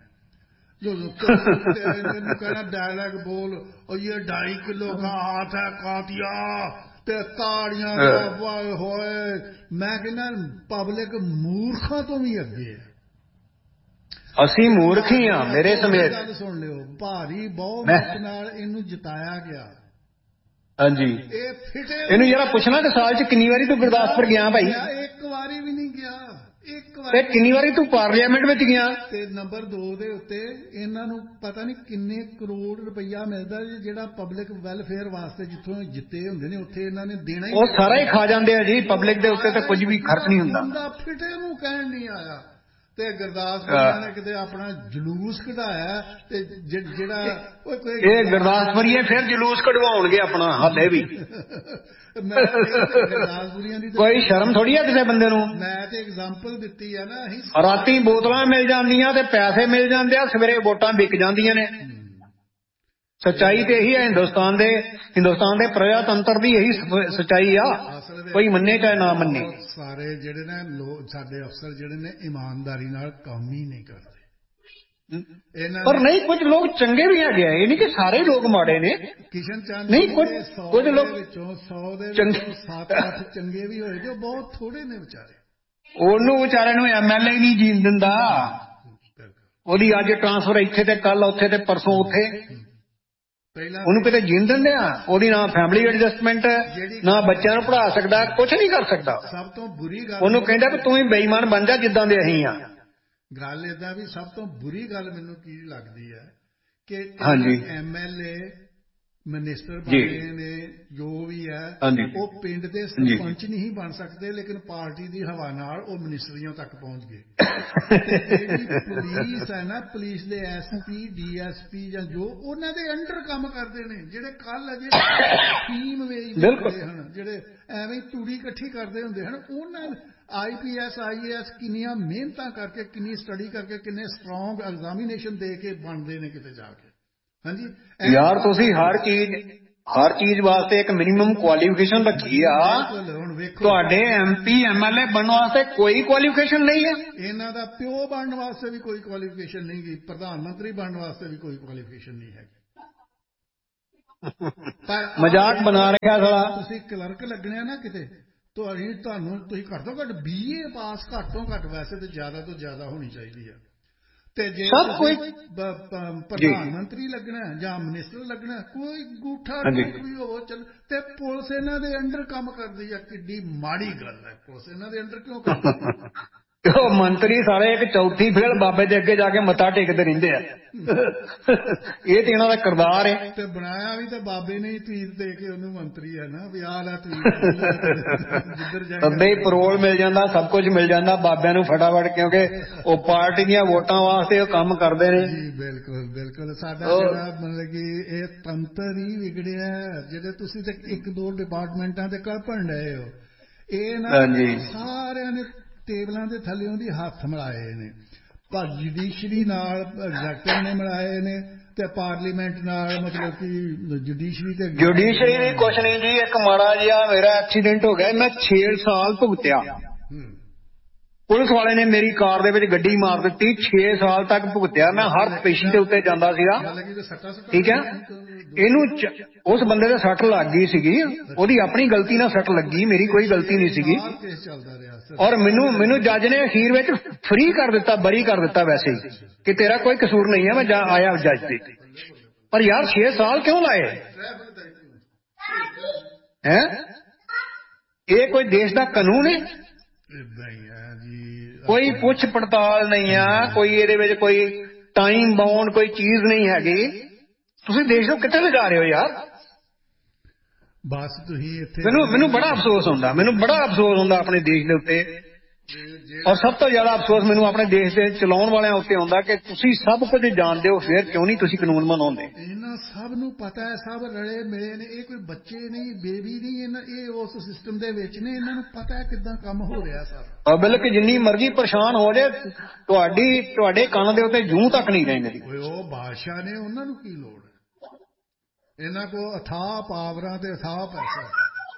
ਇਹਨੂੰ ਕਹਿਣਾ ਡਾਇਲੌਗ ਬੋਲ, ਉਹ ਇਹ ਢਾਈ ਕਿਲੋ का हाथ है कातिया, ਤੇ ਤਾੜੀਆਂ ਹੋਏ। ਮੈਂ ਕਹਿੰਦਾ ਪਬਲਿਕ ਮੂਰਖਾਂ ਤੋਂ ਵੀ ਅੱਗੇ ਹੈ। ਅਸੀਂ ਮੂਰਖ ਹੀ ਹਾਂ ਮੇਰੇ ਸਮੇਤ। ਗੱਲ ਸੁਣ ਲਿਓ, ਭਾਰੀ ਬਹੁਮਤ ਨਾਲ ਇਹਨੂੰ ਜਿਤਾਇਆ ਗਿਆ। ਹਾਂਜੀ, ਇਹ ਫਿਟੇ ਇਹਨੂੰ ਜਰਾ ਪੁੱਛਣਾ ਕਿ ਸਾਲ 'ਚ ਕਿੰਨੀ ਵਾਰੀ ਤੂੰ ਗੁਰਦਾਸਪੁਰ ਗਿਆ ਭਾਈ? ਇੱਕ ਵਾਰੀ ਵੀ ਨਹੀਂ ਗਿਆ। ਇੱਕ ਤੇ ਕਿੰਨੀ ਵਾਰੀ ਤੂੰ ਪਾਰਲੀਮੈਂਟ ਵਿੱਚ ਗਿਆ? ਤੇ ਨੰਬਰ ਦੋ ਦੇ ਉੱਤੇ ਇਹਨਾਂ ਨੂੰ ਪਤਾ ਨਹੀਂ ਕਿੰਨੇ ਕਰੋੜ ਰੁਪਈਆ ਮਿਲਦਾ ਜਿਹੜਾ ਪਬਲਿਕ ਵੈਲਫੇਅਰ ਵਾਸਤੇ ਜਿੱਥੋਂ ਜਿੱਤੇ ਹੁੰਦੇ ਨੇ ਉੱਥੇ ਇਹਨਾਂ ਨੇ ਦੇਣਾ ਹੀ, ਉਹ ਸਾਰਾ ਹੀ ਖਾ ਜਾਂਦੇ ਆ ਜੀ। ਪਬਲਿਕ ਦੇ ਉੱਤੇ ਤਾਂ ਕੁਝ ਵੀ ਖਰਚ ਨਹੀਂ ਹੁੰਦਾ। ਬੰਦਾ ਫਿਟੇ ਨੂੰ ਕਹਿਣ ਨਹੀਂ ਆਇਆ ਤੇ ਗੁਰਦਾਸਪੁਰੀਆਂ ਨੇ ਕਿਤੇ ਆਪਣਾ ਜਲੂਸ ਕਢਾਇਆ। ਤੇ ਜਿਹੜਾ ਇਹ ਗੁਰਦਾਸਪੁਰੀਏ ਫਿਰ ਜਲੂਸ ਕਢਵਾਉਣਗੇ ਆਪਣਾ, ਹਾਲੇ ਵੀ ਕੋਈ ਸ਼ਰਮ ਥੋੜੀ ਆ ਕਿਸੇ ਬੰਦੇ ਨੂੰ। ਮੈਂ ਤੇ ਐਗਜ਼ਾਮਪਲ ਦਿੱਤੀ ਆ ਨਾ, ਰਾਤੀ ਬੋਤਲਾਂ ਮਿਲ ਜਾਂਦੀਆਂ ਤੇ ਪੈਸੇ ਮਿਲ ਜਾਂਦੇ ਆ, ਸਵੇਰੇ ਵੋਟਾਂ ਵਿਕ ਜਾਂਦੀਆਂ ਨੇ। ਸੱਚਾਈ ਤੇ ਇਹੀ ਹੈ ਹਿੰਦੁਸਤਾਨ ਦੇ ਹਿੰਦੁਸਤਾਨ ਦੇ ਪ੍ਰਜਾਤੰਤਰ ਦੀ ਇਹੀ ਸੱਚਾਈ ਆ, ਕੋਈ ਮੰਨੇ ਚਾਹੇ ਨਾ ਮੰਨੇ। ਸਾਰੇ ਜਿਹੜੇ ਨੇ ਲੋਕ ਸਾਡੇ ਅਫਸਰ ਜਿਹੜੇ ਨੇ ਇਮਾਨਦਾਰੀ ਨਾਲ ਕੰਮ ਹੀ ਨਹੀਂ ਕਰਦੇ। ਪਰ ਨਹੀਂ, ਕੁਝ ਲੋਕ ਚੰਗੇ ਵੀ ਹੈਗੇ ਆ, ਇਹ ਨਹੀਂ ਕਿ ਸਾਰੇ ਲੋਕ ਮਾੜੇ ਨੇ। ਕਿਸ਼ਨ ਚੰਦ ਨਹੀਂ, ਕੁਝ ਕੁਝ ਲੋਕ ਵਿੱਚੋਂ ਸੌ ਦੇ ਵਿੱਚੋਂ ਸੱਤ ਅੱਠ ਚੰਗੇ ਵੀ ਹੋਏ ਜੋ ਬਹੁਤ ਥੋੜੇ ਨੇ ਵਿਚਾਰੇ। ਉਹਨੂੰ ਵਿਚਾਰੇ ਨੂੰ ਐਮ ਐਲ ਏ ਨਹੀਂ ਜੀਣ ਦਿੰਦਾ। ਉਹਦੀ ਅੱਜ ਟ੍ਰਾਂਸਫਰ ਇੱਥੇ ਤੇ ਕੱਲ ਉੱਥੇ ਤੇ ਪਰਸੋਂ ਉੱਥੇ। ਉਹਨੂੰ ਕਿਤੇ ਜੀਣ ਦਿੰਦੇ ਆ? ਉਹਦੀ ਨਾ ਫੈਮਿਲੀ ਐਡਜਸਟਮੈਂਟ ਨਾ ਬੱਚਿਆਂ ਨੂੰ ਪੜ੍ਹਾ ਸਕਦਾ, ਕੁਛ ਨਹੀਂ ਕਰ ਸਕਦਾ। ਸਭ ਤੋਂ ਬੁਰੀ ਗੱਲ ਉਹਨੂੰ ਕਹਿੰਦਾ ਵੀ ਤੂੰ ਹੀ ਬੇਈਮਾਨ ਬਣ ਜਾ ਜਿੱਦਾਂ ਦੇ ਅਸੀਂ ਆ। ਗੱਲ ਏਦਾਂ ਵੀ ਸਭ ਤੋਂ ਬੁਰੀ ਗੱਲ ਮੈਨੂੰ ਕੀ ਲੱਗਦੀ ਹੈ ਕਿ ਹਾਂਜੀ ਐਮ ਐਲ ਏ ਮਿਨਿਸਟਰ ਬਣੇ ਨੇ ਜੋ ਵੀ ਹੈ ਉਹ ਪਿੰਡ ਦੇ ਸਰਪੰਚ ਨਹੀਂ ਬਣ ਸਕਦੇ, ਲੇਕਿਨ ਪਾਰਟੀ ਦੀ ਹਵਾ ਨਾਲ ਉਹ ਮਿਨਿਸਟਰੀਆਂ ਤੱਕ ਪਹੁੰਚ ਗਏ। ਤੇ ਜਿਹੜੀ ਪੁਲਿਸ ਹੈ ਨਾ, ਪੁਲਿਸ ਦੇ S P D S P ਜਾਂ ਜੋ ਉਹਨਾਂ ਦੇ ਅੰਡਰ ਕੰਮ ਕਰਦੇ ਨੇ, ਜਿਹੜੇ ਕੱਲ ਅਜੇ ਫੀਮ ਵੇਚਦੇ ਹੁੰਦੇ ਹਨ, ਜਿਹੜੇ ਐਵੇਂ ਤੂੜੀ ਇਕੱਠੀ ਕਰਦੇ ਹੁੰਦੇ ਹਨ, ਉਹਨਾਂ ਆਈ P S I A S ਕਿੰਨੀਆਂ ਮਿਹਨਤਾਂ ਕਰਕੇ, ਕਿੰਨੀ ਸਟੱਡੀ ਕਰਕੇ, ਕਿੰਨੇ ਸਟਰੋਂਗ ਐਗਜ਼ਾਮੀਨੇਸ਼ਨ ਦੇ ਕੇ ਬਣਦੇ ਨੇ ਕਿਤੇ ਜਾ ਕੇ। ਹਾਂਜੀ ਯਾਰ ਤੁਸੀਂ ਹਰ ਚੀਜ਼ ਹਰ ਚੀਜ਼ ਵਾਸਤੇ ਇੱਕ ਮਿਨੀਮਮ ਕੁਆਲੀਫਿਕੇਸ਼ਨ ਰੱਖੀ ਆ। ਹੁਣ ਵੇਖੋ ਤੁਹਾਡੇ M P M L A ਬਣਨ ਵਾਸਤੇ ਕੋਈ ਕੁਆਲੀਫਿਕੇਸ਼ਨ ਨਹੀਂ ਹੈ। ਇਹਨਾਂ ਦਾ ਪਿਓ ਬਣਨ ਵਾਸਤੇ ਵੀ ਕੋਈ ਕੁਆਲੀਫਿਕੇਸ਼ਨ ਨਹੀਂ ਗੀ, ਪ੍ਰਧਾਨ ਮੰਤਰੀ ਬਣਨ ਵਾਸਤੇ ਵੀ ਕੋਈ ਕੁਆਲੀਫਿਕੇਸ਼ਨ ਨਹੀਂ ਹੈਗੀ। ਪਰ ਮਜ਼ਾਕ ਬਣਾ ਰਿਹਾ ਸਾਲਾ। ਤੁਸੀਂ ਕਲਰਕ ਲੱਗਣਾ ਨਾ ਕਿਤੇ, ਤੁਹਾਡੀ ਤੁਹਾਨੂੰ ਤੁਸੀਂ ਘੱਟ ਤੋਂ ਘੱਟ ਬੀ ਏ ਪਾਸ ਘੱਟ ਤੋਂ ਘੱਟ, ਵੈਸੇ ਤਾਂ ਜ਼ਿਆਦਾ ਤੋਂ ਜ਼ਿਆਦਾ ਹੋਣੀ ਚਾਹੀਦੀ ਹੈ। ਤੇ ਜੇ ਤੁਸੀਂ ਪ੍ਰਧਾਨ ਮੰਤਰੀ ਲੱਗਣਾ ਜਾਂ ਮਿਨਿਸਟਰ ਲੱਗਣਾ, ਕੋਈ ਗੂਠਾ ਟੁੱਕ ਵੀ ਹੋਵੋ ਚੱਲ। ਤੇ ਪੁਲਿਸ ਇਹਨਾਂ ਦੇ ਅੰਡਰ ਕੰਮ ਕਰਦੀ ਹੈ, ਕਿੱਡੀ ਮਾੜੀ ਗੱਲ ਹੈ। ਪੁਲਿਸ ਇਹਨਾਂ ਦੇ ਅੰਡਰ ਕਿਉਂ ਕਰਦੀ? ਉਹ ਮੰਤਰੀ ਸਾਰੇ ਇੱਕ ਚੌਥੀ ਫੇਲ ਬਾਬੇ ਦੇ ਅੱਗੇ ਜਾ ਕੇ ਮੱਥਾ ਟੇਕਦੇ ਰਹਿੰਦੇ ਆ। ਇਹ ਤੇ ਇਹਨਾਂ ਦਾ ਕਿਰਦਾਰ ਹੈ। ਤੇ ਬਣਾਇਆ ਵੀ ਤੇ ਬਾਬੇ ਨੇ ਹੀ ਤਵੀਤ ਦੇ ਕੇ ਉਹਨੂੰ ਮੰਤਰੀ ਹੈ ਨਾ, ਵੀ ਆਹ ਲੈ ਤਵੀਤ, ਜਿੱਧਰ ਸੱਦੇ ਪਰੋਲ ਮਿਲ ਜਾਂਦਾ, ਸਭ ਕੁਝ ਮਿਲ ਜਾਂਦਾ ਬਾਬਿਆਂ ਨੂੰ ਫਟਾਫਟ, ਕਿਉਂਕਿ ਉਹ ਪਾਰਟੀ ਦੀਆਂ ਵੋਟਾਂ ਵਾਸਤੇ ਉਹ ਕੰਮ ਕਰਦੇ ਨੇ। ਜੀ ਬਿਲਕੁਲ ਬਿਲਕੁਲ। ਸਾਡਾ ਜਿਹੜਾ ਮਤਲਬ ਕਿ ਇਹ ਤੰਤਰ ਹੀ ਵਿਗੜਿਆ, ਜਿਹੜੇ ਤੁਸੀਂ ਤੇ ਇੱਕ ਦੋ ਡਿਪਾਰਟਮੈਂਟਾਂ ਤੇ ਕਲਪਣ ਡਏ ਹੋ, ਇਹ ਨਾ ਸਾਰਿਆਂ ਨੇ ਟੇਬਲਾਂ ਦੇ ਥੱਲੇ ਉਹਦੀ ਹੱਥ ਮਿਲਾਏ ਨੇ। ਪਰ ਜੁਡੀਸ਼ਰੀ ਨਾਲ ਐਗਜ਼ੈਕਟਿਵ ਨੇ ਮਿਲਾਏ ਨੇ ਤੇ ਪਾਰਲੀਮੈਂਟ ਨਾਲ, ਮਤਲਬ ਕਿ ਜੁਡੀਸ਼ਰੀ ਤੇ ਜੁਡੀਸ਼ਰੀ ਵੀ ਕੁਛ ਨਹੀਂ ਜੀ। ਇੱਕ ਮਾੜਾ ਜਿਹਾ ਮੇਰਾ ਐਕਸੀਡੈਂਟ ਹੋ ਗਿਆ, ਮੈਂ ਛੇ ਸਾਲ ਭੁਗਤਿਆ। ਪੁਲਿਸ ਵਾਲੇ ਨੇ ਮੇਰੀ ਕਾਰ ਦੇ ਵਿੱਚ ਗੱਡੀ ਮਾਰ ਦਿੱਤੀ, ਛੇ ਸਾਲ ਤੱਕ ਭੁਗਤਿਆ ਮੈਂ। ਹਰ ਪੇਸ਼ੀ ਦੇ ਉੱਤੇ ਜਾਂਦਾ ਸੀਗਾ, ਠੀਕ ਹੈ। ਇਹਨੂੰ ਉਸ ਬੰਦੇ ਦੇ ਸੱਟ ਲੱਗ ਗਈ ਸੀਗੀ, ਉਹਦੀ ਆਪਣੀ ਗਲਤੀ ਨਾਲ ਸੱਟ ਲੱਗੀ, ਮੇਰੀ ਕੋਈ ਗਲਤੀ ਨਹੀਂ ਸੀਗੀ। ਔਰ ਮੈਨੂੰ ਮੈਨੂੰ ਜੱਜ ਨੇ ਅਖੀਰ ਵਿੱਚ ਫ੍ਰੀ ਕਰ ਦਿੱਤਾ, ਬਰੀ ਕਰ ਦਿੱਤਾ ਵੈਸੇ ਹੀ, ਕਿ ਤੇਰਾ ਕੋਈ ਕਸੂਰ ਨਹੀਂ ਹੈ। ਮੈਂ ਜਾ ਆਇਆ ਜੱਜ ਦੇ। ਪਰ ਯਾਰ ਛੇ ਸਾਲ ਕਿਉਂ ਲਾਏ ਹੈ? ਇਹ ਕੋਈ ਦੇਸ਼ ਦਾ ਕਾਨੂੰਨ ਹੈ? ਕੋਈ ਪੁੱਛ ਪੜਤਾਲ ਨਹੀਂ ਆ, ਕੋਈ ਇਹਦੇ ਵਿੱਚ ਕੋਈ ਟਾਈਮ ਬਾਉਂਡ ਕੋਈ ਚੀਜ਼ ਨਹੀਂ ਹੈਗੀ। ਤੁਸੀਂ ਦੇਸ਼ ਨੂੰ ਕਿੱਥੇ ਲਿਜਾ ਰਹੇ ਹੋ ਯਾਰ? ਬਸ ਤੁਸੀਂ ਇੱਥੇ ਮੈਨੂੰ ਮੈਨੂੰ ਬੜਾ ਅਫਸੋਸ ਹੁੰਦਾ, ਮੈਨੂੰ ਬੜਾ ਅਫਸੋਸ ਹੁੰਦਾ ਆਪਣੇ ਦੇਸ਼ ਦੇ ਉੱਤੇ। ਔਰ ਸਭ ਤੋਂ ਜ਼ਿਆਦਾ ਅਫਸੋਸ ਮੈਨੂੰ ਆਪਣੇ ਦੇਸ਼ ਦੇ ਚਲਾਉਣ ਵਾਲਿਆਂ ਉੱਤੇ ਹੁੰਦਾ ਕਿ ਤੁਸੀਂ ਸਭ ਕੁਝ ਜਾਣਦੇ ਹੋ, ਫਿਰ ਕਿਉਂ ਨਹੀਂ ਤੁਸੀਂ ਕਾਨੂੰਨ ਬਣਾਉਂਦੇ? ਇਹਨਾਂ ਸਭ ਨੂੰ ਪਤਾ ਹੈ, ਸਭ ਰਲੇ ਮਿਲੇ ਨੇ। ਇਹ ਕੋਈ ਬੱਚੇ ਨਹੀਂ, ਬੇਬੀ ਨਹੀਂ, ਇਹਨਾਂ ਇਹ ਉਸ ਸਿਸਟਮ ਦੇ ਵਿੱਚ ਨੇ। ਇਹਨਾਂ ਨੂੰ ਪਤਾ ਹੈ ਕਿੱਦਾਂ ਕੰਮ ਹੋ ਰਿਹਾ ਸਾਰਾ। ਬਲਕਿ ਜਿੰਨੀ ਮਰਜ਼ੀ ਪਰੇਸ਼ਾਨ ਹੋ ਜਾਏ, ਤੁਹਾਡੀ ਤੁਹਾਡੇ ਕੰਨ ਦੇ ਉੱਤੇ ਜੂੰ ਤੱਕ ਨਹੀਂ ਰਹਿੰਦੀ। ਉਹ ਬਾਦਸ਼ਾਹ ਨੇ, ਉਹਨਾਂ ਨੂੰ ਕੀ ਲੋੜ ਹੈ? ਇਹਨਾਂ ਕੋਲ ਅਥਾਹ ਪਾਵਰਾਂ ਤੇ ਅਥਾਹ ਪੈਸਾ।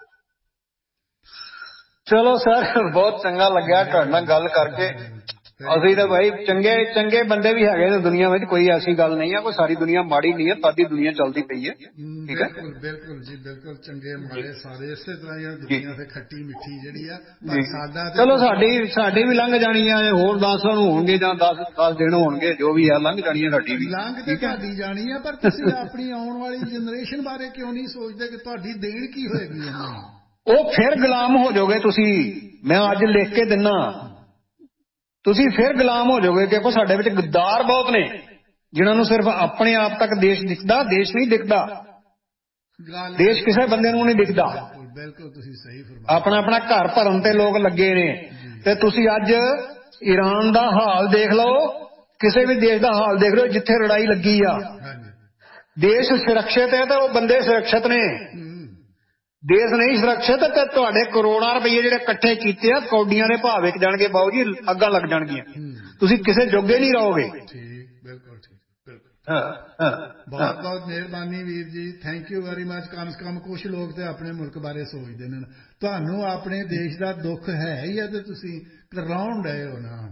ਚਲੋ ਸਰ, ਬਹੁਤ ਚੰਗਾ ਲੱਗਿਆ ਤੁਹਾਡੇ ਨਾਲ ਗੱਲ ਕਰਕੇ। ਅਸੀਂ ਤਾਂ ਭਾਈ ਚੰਗੇ ਚੰਗੇ ਬੰਦੇ ਵੀ ਹੈਗੇ ਨੇ ਦੁਨੀਆ ਵਿੱਚ, ਕੋਈ ਐਸੀ ਗੱਲ ਨਹੀਂ ਹੈ। ਕੋਈ ਸਾਰੀ ਦੁਨੀਆ ਮਾੜੀ ਨਹੀਂ ਹੈ, ਸਾਡੀ ਦੁਨੀਆ ਚੱਲਦੀ ਪਈ ਹੈ। ਠੀਕ ਹੈ, ਬਿਲਕੁਲ ਬਿਲਕੁਲ ਜੀ, ਬਿਲਕੁਲ। ਚੰਗੇ ਮਾੜੇ ਸਾਰੇ ਇਸੇ ਤਰ੍ਹਾਂ ਹੀ ਦੁਨੀਆ ਤੇ ਖੱਟੀ ਮਿੱਠੀ ਜਿਹੜੀ ਆ। ਪਰ ਸਾਡਾ ਚਲੋ ਸਾਡੀ ਸਾਡੀ ਵੀ ਲੰਘ ਜਾਣੀ ਆ, ਹੋਰ ਦਸ ਨੂੰ ਹੋਣਗੇ ਜਾਂ ਦਸ ਦਸ ਦਿਨ ਹੋਣਗੇ, ਜੋ ਵੀ ਆ ਲੰਘ ਜਾਣੀ ਆ ਸਾਡੀ ਵੀ। ਲੰਘ ਤੇ ਤੁਹਾਡੀ ਜਾਣੀ ਆ, ਪਰ ਤੁਸੀਂ ਆਪਣੀ ਆਉਣ ਵਾਲੀ ਜਨਰੇਸ਼ਨ ਬਾਰੇ ਕਿਉਂ ਨਹੀਂ ਸੋਚਦੇ ਕਿ ਤੁਹਾਡੀ ਦੇਣ ਕੀ ਹੋਏਗੀ ਉਹਨਾਂ ਨੂੰ? ਉਹ ਫਿਰ ਗੁਲਾਮ ਹੋ ਜਾਓਗੇ ਤੁਸੀਂ। ਮੈਂ ਅੱਜ ਲਿਖ ਕੇ ਦਿੰਨਾ, ਤੁਸੀਂ ਫਿਰ ਗੁਲਾਮ ਹੋ ਜਾਓਗੇ। ਕਿਉਂਕਿ ਸਾਡੇ ਵਿੱਚ ਗੱਦਾਰ ਬਹੁਤ ਨੇ, ਜਿਨ੍ਹਾਂ ਨੂੰ ਸਿਰਫ ਆਪਣੇ ਆਪ ਤੱਕ ਦੇਸ਼ ਦਿਖਦਾ, ਦੇਸ਼ ਨਹੀਂ ਦਿਖਦਾ। ਦੇਸ਼ ਕਿਸੇ ਬੰਦੇ ਨੂੰ ਨਹੀਂ ਦਿਖਦਾ। ਬਿਲਕੁਲ ਤੁਸੀਂ ਸਹੀ ਫਰਮਾਇਆ। ਆਪਣਾ ਆਪਣਾ ਘਰ ਭਰਨ ਤੇ ਲੋਕ ਲੱਗੇ ਨੇ। ਤੇ ਤੁਸੀਂ ਅੱਜ ਈਰਾਨ ਦਾ ਹਾਲ ਦੇਖ ਲਓ, ਕਿਸੇ ਵੀ ਦੇਸ਼ ਦਾ ਹਾਲ ਦੇਖ ਲਓ, ਜਿੱਥੇ ਲੜਾਈ ਲੱਗੀ ਆ, ਦੇਸ਼ ਸੁਰੱਖਿਅਤ ਹੈ ਤਾਂ ਉਹ ਬੰਦੇ ਸੁਰੱਖਿਅਤ ਨੇ। ਦੇਸ਼ ਨਹੀਂ ਸੁਰੱਖਿਅਤ ਤੇ ਤੁਹਾਡੇ ਕਰੋੜਾਂ ਰੁਪਏ ਜਿਹੜੇ ਇਕੱਠੇ ਕੀਤੇ ਆ, ਕੌਡੀਆਂ ਦੇ ਭਾਅ ਵਿਕ ਜਾਣਗੇ ਬਾਊ ਜੀ, ਅੱਗਾਂ ਲੱਗ ਜਾਣਗੀਆਂ। ਤੁਸੀਂ ਕਿਸੇ ਜੋਗੇ ਨਹੀਂ ਰਹੋਗੇ। ਠੀਕ, ਬਿਲਕੁਲ ਠੀਕ, ਬਿਲਕੁਲ। ਬਹੁਤ ਬਹੁਤ ਮਿਹਰਬਾਨੀ ਵੀਰ ਜੀ, ਥੈਂਕ ਯੂ ਵੈਰੀ ਮਚ। ਕਮ ਸੇ ਕਮ ਕੁਛ ਲੋਕ ਤੇ ਆਪਣੇ ਮੁਲਕ ਬਾਰੇ ਸੋਚਦੇ ਨੇ। ਤੁਹਾਨੂੰ ਆਪਣੇ ਦੇਸ਼ ਦਾ ਦੁੱਖ ਹੈ ਹੀ ਹੈ ਤੇ ਤੁਸੀਂ ਕਰਲਾਉਣ ਡਏ ਹੋ ਨਾ।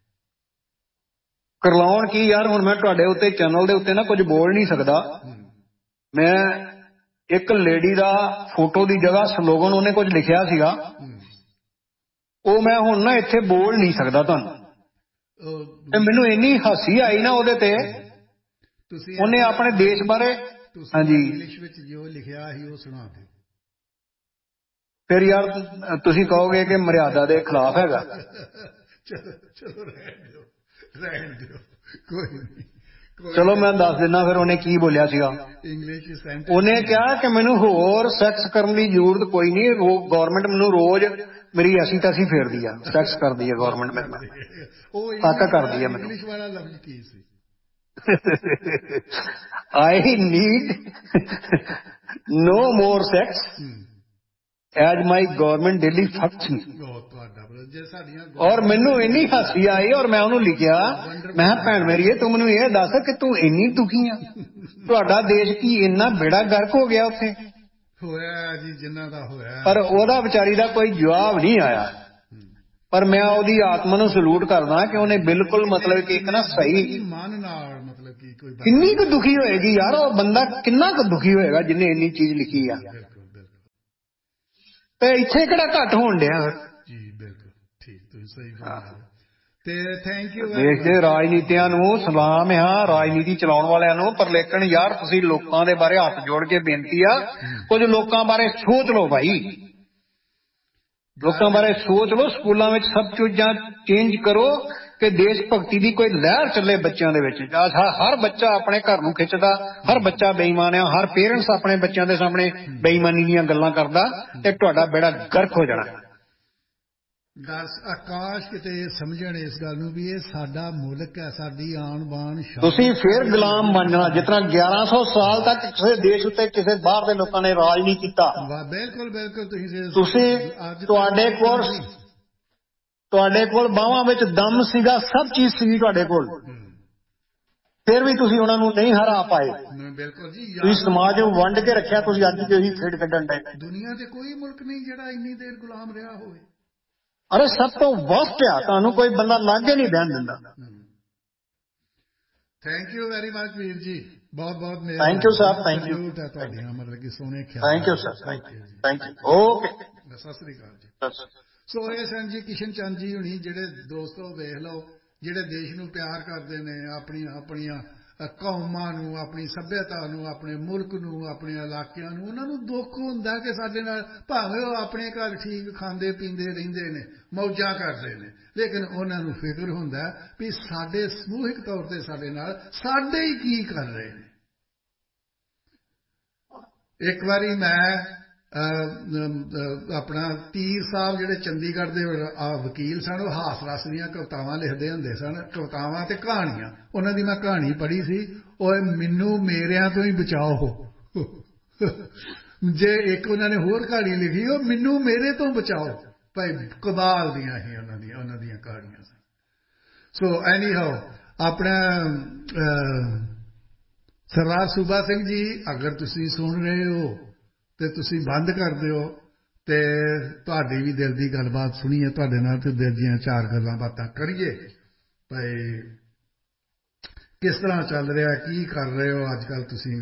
ਕਰਲਾਉਣ ਕੀ ਯਾਰ? ਹੁਣ ਮੈਂ ਤੁਹਾਡੇ ਉੱਤੇ ਚੈਨਲ ਦੇ ਉੱਤੇ ਨਾ ਕੁਝ ਬੋਲ ਨਹੀਂ ਸਕਦਾ। ਮੈਂ ਇੱਕ ਲੇਡੀ ਦਾ ਫੋਟੋ ਦੀ ਜਗ੍ਹਾ ਸਲੋਗਨ ਉਹਨੇ ਕੁਝ ਲਿਖਿਆ ਸੀਗਾ, ਉਹ ਮੈਂ ਹੁਣ ਨਾ ਇੱਥੇ ਬੋਲ ਨਹੀਂ ਸਕਦਾ ਤੁਹਾਨੂੰ। ਤੇ ਮੈਨੂੰ ਇੰਨੀ ਹਾਸੀ ਆਈ ਨਾ ਉਹਦੇ ਤੇ। ਉਹਨੇ ਆਪਣੇ ਦੇਸ਼ ਬਾਰੇ ਹਾਂਜੀ ਇੰਗਲਿਸ਼ ਵਿੱਚ ਜੋ ਲਿਖਿਆ ਸੀ ਉਹ ਸੁਣਾ ਦਿਓ। ਫਿਰ ਯਾਰ ਤੁਸੀਂ ਕਹੋਗੇ ਕਿ ਮਰਿਆਦਾ ਦੇ ਖਿਲਾਫ ਹੈਗਾ। ਚਲੋ ਚਲੋ ਰਹਿਣ ਦਿਓ ਰਹਿਣ ਦਿਓ ਕੋਈ ਨਹੀਂ। ਚਲੋ ਮੈਂ ਦੱਸ ਦਿੰਦਾ ਫਿਰ ਉਹਨੇ ਕੀ ਬੋਲਿਆ ਸੀਗਾ। ਇੰਗਲਿਸ਼ ਉਹਨੇ ਕਿਹਾ ਕਿ ਮੈਨੂੰ ਹੋਰ ਸੈਕਸ ਕਰਨ ਦੀ ਜ਼ਰੂਰਤ ਕੋਈ ਨਹੀਂ, ਗੌਰਮੈਂਟ ਮੈਨੂੰ ਰੋਜ਼ ਮੇਰੀ ਐਸੀ ਤੈਸੀ ਫੇਰਦੀ ਆ, ਸੈਕਸ ਕਰਦੀ ਹੈ ਗੌਰਮੈਂਟ ਮੇਰੇ ਨਾਲ, ਕਾਕਾ ਕਰਦੀ ਹੈ ਮੈਨੂੰ। ਇੰਗਲਿਸ਼ ਵਾਲਾ ਲਫ਼ਜ਼ ਕੀ ਸੀ? I need no more sex as my government daily fucks me। ਔਰ ਮੈਨੂੰ ਇੰਨੀ ਹਾਸੀ ਆਈ ਔਰ ਮੈਂ ਉਹਨੂੰ ਲਿਖਿਆ, ਮੈਂ ਕਿਹਾ ਭੈਣ ਮੇਰੀਏ ਤੂੰ ਮੈਨੂੰ ਇਹ ਦੱਸ ਕਿ ਤੂੰ ਇੰਨੀ ਦੁਖੀ ਆ, ਤੁਹਾਡਾ ਦੇਸ਼ ਕੀ ਇੰਨਾ ਬੇੜਾ ਗਰਕ ਹੋ ਗਿਆ ਉੱਥੇ? ਹੋਇਆ ਜੀ ਜਿੰਨਾ ਦਾ ਹੋਇਆ। ਪਰ ਉਹਦਾ ਵਿਚਾਰੀ ਦਾ ਕੋਈ ਜਵਾਬ ਨਹੀਂ ਆਇਆ। ਪਰ ਮੈਂ ਉਹਦੀ ਆਤਮਾ ਨੂੰ ਸਲੂਟ ਕਰਦਾ ਕਿ ਉਹਨੇ ਬਿਲਕੁਲ ਮਤਲਬ ਕਿ ਇੱਕ ਨਾ ਸਹੀ ਮਨ ਨਾਲ ਮਤਲਬ ਕਿ ਕੋਈ ਕਿੰਨੀ ਕੁ ਦੁਖੀ ਹੋਏਗੀ ਯਾਰ ਉਹ ਬੰਦਾ, ਕਿੰਨਾ ਕੁ ਦੁਖੀ ਹੋਏਗਾ ਜਿਹਨੇ ਇੰਨੀ ਚੀਜ਼ ਲਿਖੀ ਆ। ਤੇ ਇੱਥੇ ਕਿਹੜਾ ਘੱਟ ਹੋਣ ਡਿਆ ਜੀ? ਬਿਲਕੁਲ ਠੀਕ, ਤੁਸੀਂ ਸਹੀ ਫਰਮਾਇਆ। ਤੇ ਥੈਂਕ ਯੂ। ਦੇਸ਼ ਦੇ ਰਾਜਨੀਤੀਆਂ ਨੂੰ ਸਲਾਮ ਆ, ਰਾਜਨੀਤੀ ਚਲਾਉਣ ਵਾਲਿਆਂ ਨੂੰ, ਪਰ ਲੇਕਿਨ ਯਾਰ ਤੁਸੀਂ ਲੋਕਾਂ ਦੇ ਬਾਰੇ ਹੱਥ ਜੋੜ ਕੇ ਬੇਨਤੀ ਆ, ਕੁਝ ਲੋਕਾਂ ਬਾਰੇ ਸੋਚ ਲਓ ਭਾਈ, ਲੋਕਾਂ ਬਾਰੇ ਸੋਚ ਲਓ। ਸਕੂਲਾਂ ਵਿੱਚ ਸਭ ਚੀਜ਼ਾਂ ਚੇਂਜ ਕਰੋ ਕਿ ਦੇਸ਼ ਭਗਤੀ ਦੀ ਕੋਈ ਲਹਿਰ ਚੱਲੇ ਬੱਚਿਆਂ ਦੇ ਵਿੱਚ। ਹਰ ਬੱਚਾ ਆਪਣੇ ਘਰ ਨੂੰ ਖਿੱਚਦਾ, ਹਰ ਬੱਚਾ ਬੇਈਮਾਨ ਆ, ਹਰ ਪੇਰੈਂਟਸ ਆਪਣੇ ਬੱਚਿਆਂ ਦੇ ਸਾਹਮਣੇ ਬੇਈਮਾਨੀ ਦੀਆਂ ਗੱਲਾਂ ਕਰਦਾ ਤੇ ਤੁਹਾਡਾ ਬੇੜਾ ਗਰਕ ਹੋ ਜਾਣਾ। ਦਸ ਆਕਾਸ਼ ਕਿਤੇ ਸਮਝਣ ਇਸ ਗੱਲ ਨੂੰ ਵੀ ਇਹ ਸਾਡਾ ਮੁਲਕ ਹੈ, ਸਾਡੀ ਆਨ ਬਾਨ ਸ਼ਾਨ। ਤੁਸੀਂ ਫਿਰ ਗੁਲਾਮ ਬਣ ਜਾਣਾ, ਜਿਸ ਤਰ੍ਹਾਂ ਗਿਆਰਾਂ ਸੌ ਸਾਲ ਤੱਕ ਕਿਸੇ ਦੇਸ਼ ਉੱਤੇ ਕਿਸੇ ਬਾਹਰ ਦੇ ਲੋਕਾਂ ਨੇ ਰਾਜ ਨਹੀਂ ਕੀਤਾ। ਬਿਲਕੁਲ ਬਿਲਕੁਲ। ਤੁਸੀਂ ਤੁਸੀਂ ਤੁਹਾਡੇ ਕੋਲ ਤੁਹਾਡੇ ਕੋਲ ਬਾਹਾਂ ਵਿੱਚ ਦਮ ਸੀਗਾ, ਸਭ ਚੀਜ਼ ਸੀਗੀ ਤੁਹਾਡੇ ਕੋਲ, ਫਿਰ ਵੀ ਤੁਸੀਂ ਉਹਨਾਂ ਨੂੰ ਨਹੀਂ ਹਰਾ ਪਾਏ। ਬਿਲਕੁਲ ਜੀ। ਤੁਸੀਂ ਸਮਾਜ ਨੂੰ ਵੰਡ ਕੇ ਰੱਖਿਆ, ਤੁਸੀਂ ਅੱਜ ਵੀ ਉਹੀ ਖੇਡ ਕੱਢਣ ਡਏ। ਦੁਨੀਆ ਤੇ ਕੋਈ ਮੁਲਕ ਨਹੀਂ ਜਿਹੜਾ ਇੰਨੀ ਦੇਰ ਗੁਲਾਮ ਰਿਹਾ ਹੋਵੇ। ਅਰੇ ਸਭ ਤੋਂ ਵਸਟ ਆ, ਤੁਹਾਨੂੰ ਕੋਈ ਬੰਦਾ ਲਾਗੇ ਨਹੀਂ ਬਹਿਣ ਦਿੰਦਾ। ਥੈਂਕ ਯੂ ਵੈਰੀ ਮਚ ਵੀਰ ਜੀ, ਬਹੁਤ ਬਹੁਤ ਮਿਹਰਬਾਨੀ। Thank you sir, thank you. Salute ਹੈ ਤੁਹਾਡੀਆਂ ਮਤਲਬ ਕਿ ਸੋਹਣੇ ਖਿਆਲ। Thank you sir, thank you. Okay, Sat Sri ਅਕਾਲ ਜੀ। ਸੋ ਇਹ ਸਨ ਜੀ ਕਿਸ਼ਨ ਚੰਦ ਜੀ ਹੁਣੀ, ਜਿਹੜੇ ਦੋਸਤੋ ਵੇਖ ਲਓ ਜਿਹੜੇ ਦੇਸ਼ ਨੂੰ ਪਿਆਰ ਕਰਦੇ ਨੇ, ਆਪਣੀਆਂ ਆਪਣੀਆਂ ਕੌਮਾਂ ਨੂੰ, ਆਪਣੀ ਸੱਭਿਅਤਾ ਨੂੰ, ਆਪਣੇ ਮੁਲਕ ਨੂੰ, ਆਪਣੇ ਇਲਾਕਿਆਂ ਨੂੰ। ਉਹਨਾਂ ਨੂੰ ਦੁੱਖ ਹੁੰਦਾ ਕਿ ਸਾਡੇ ਨਾਲ ਭਾਵੇਂ ਉਹ ਆਪਣੇ ਘਰ ਠੀਕ ਖਾਂਦੇ ਪੀਂਦੇ ਰਹਿੰਦੇ ਨੇ, ਮੌਜਾਂ ਕਰਦੇ ਨੇ, ਲੇਕਿਨ ਉਹਨਾਂ ਨੂੰ ਫਿਕਰ ਹੁੰਦਾ ਵੀ ਸਾਡੇ ਸਮੂਹਿਕ ਤੌਰ ਤੇ ਸਾਡੇ ਨਾਲ ਸਾਡੇ ਹੀ ਕੀ ਕਰ ਰਹੇ ਨੇ। ਇੱਕ ਵਾਰੀ ਮੈਂ ਆਪਣਾ ਤੀਰ ਸਾਹਿਬ ਜਿਹੜੇ ਚੰਡੀਗੜ੍ਹ ਦੇ ਵਕੀਲ ਸਨ, ਉਹ ਹਾਸ ਰਸ ਦੀਆਂ ਕਵਿਤਾਵਾਂ ਲਿਖਦੇ ਹੁੰਦੇ ਸਨ, ਕਵਿਤਾਵਾਂ ਤੇ ਕਹਾਣੀਆਂ। ਉਹਨਾਂ ਦੀ ਮੈਂ ਕਹਾਣੀ ਪੜ੍ਹੀ ਸੀ, ਉਹ ਮੈਨੂੰ ਮੇਰਿਆਂ ਤੋਂ ਹੀ ਬਚਾਓ। ਜੇ ਇੱਕ ਉਹਨਾਂ ਨੇ ਹੋਰ ਕਹਾਣੀ ਲਿਖੀ, ਉਹ ਮੈਨੂੰ ਮੇਰੇ ਤੋਂ ਬਚਾਓ। ਭਾਈ ਕਮਾਲ ਦੀਆਂ ਹੀ ਉਹਨਾਂ ਦੀਆਂ ਉਹਨਾਂ ਦੀਆਂ ਕਹਾਣੀਆਂ ਸਨ। ਸੋ ਐਨੀ ਹਾਓ ਆਪਣਾ ਸਰਦਾਰ ਸੂਬਾ ਸਿੰਘ ਜੀ, ਅਗਰ ਤੁਸੀਂ ਸੁਣ ਰਹੇ ਹੋ ਤੇ ਤੁਸੀਂ ਬੰਦ ਕਰ ਦਿਓ ਤੇ ਤੁਹਾਡੀ ਵੀ ਦਿਲ ਦੀ ਗੱਲਬਾਤ ਸੁਣੀਏ ਤੁਹਾਡੇ ਨਾਲ, ਤੇ ਦਿਲ ਦੀਆਂ ਚਾਰ ਗੱਲਾਂ ਬਾਤਾਂ ਕਰੀਏ ਭਾਈ ਕਿਸ ਤਰ੍ਹਾਂ ਚੱਲ ਰਿਹਾ, ਕੀ ਕਰ ਰਹੇ ਹੋ ਅੱਜ ਕੱਲ੍ਹ ਤੁਸੀਂ।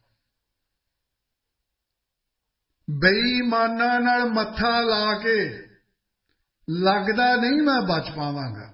ਬੇਈਮਾਨਾਂ ਨਾਲ ਮੱਥਾ ਲਾ ਕੇ ਲੱਗਦਾ ਨਹੀਂ ਮੈਂ ਬਚ ਪਾਵਾਂਗਾ।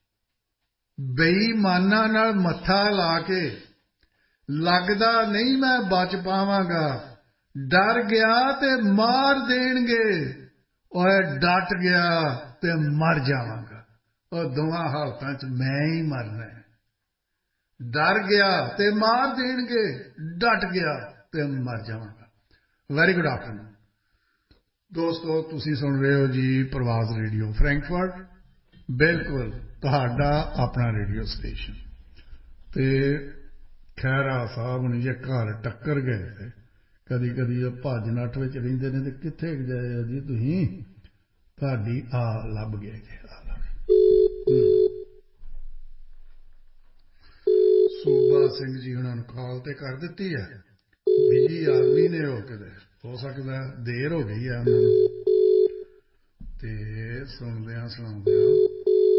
ਬੇਈਮਾਨਾਂ ਨਾਲ ਮੱਥਾ ਲਾ ਕੇ ਲੱਗਦਾ ਨਹੀਂ ਮੈਂ ਬਚ ਪਾਵਾਂਗਾ। ਡਰ ਗਿਆ ਤੇ ਮਾਰ ਦੇਣਗੇ, ਓਏ ਡਟ ਗਿਆ ਤੇ ਮਰ ਜਾਵਾਂਗਾ। ਉਹ ਦੋਵਾਂ ਹਾਲਤਾਂ 'ਚ ਮੈਂ ਹੀ ਮਰਨਾ ਹੈ। ਡਰ ਗਿਆ ਤੇ ਮਾਰ ਦੇਣਗੇ, ਡਟ ਗਿਆ ਤੇ ਮਰ ਜਾਵਾਂਗਾ। ਵੈਰੀ ਗੁੱਡ ਆਫਟਰਨੂਨ ਦੋਸਤੋ, ਤੁਸੀਂ ਸੁਣ ਰਹੇ ਹੋ ਜੀ ਪ੍ਰਵਾਸ ਰੇਡੀਓ ਫਰੈਂਕਫਰਟ, ਬਿਲਕੁਲ ਤੁਹਾਡਾ ਆਪਣਾ ਰੇਡੀਓ ਸਟੇਸ਼ਨ। ਤੇ ਖਹਿਰਾ ਸਾਹਿਬ ਹੁਣ ਜੇ ਘਰ ਟੱਕਰ ਗਏ ਤੇ ਕਦੀ ਕਦੀ ਉਹ ਭੱਜ ਨੱਠ ਵਿੱਚ ਰਹਿੰਦੇ ਨੇ, ਤੇ ਕਿੱਥੇ ਗਏ ਹੋ ਜੀ ਤੁਸੀਂ, ਤੁਹਾਡੀ ਆ ਲੱਭ ਗਏ। ਸੂਬਾ ਸਿੰਘ ਜੀ ਉਹਨਾਂ ਨੂੰ ਕਾਲ ਤੇ ਕਰ ਦਿੱਤੀ ਹੈ, ਬਿਜੀ ਆਦਮੀ ਨੇ ਉਹ, ਕਿਤੇ ਹੋ ਸਕਦਾ ਦੇਰ ਹੋ ਗਈ ਹੈ ਉਹਨਾਂ ਨੂੰ। ਤੇ ਸੁਣਦਿਆਂ ਸੁਣਾਉਂਦਿਆਂ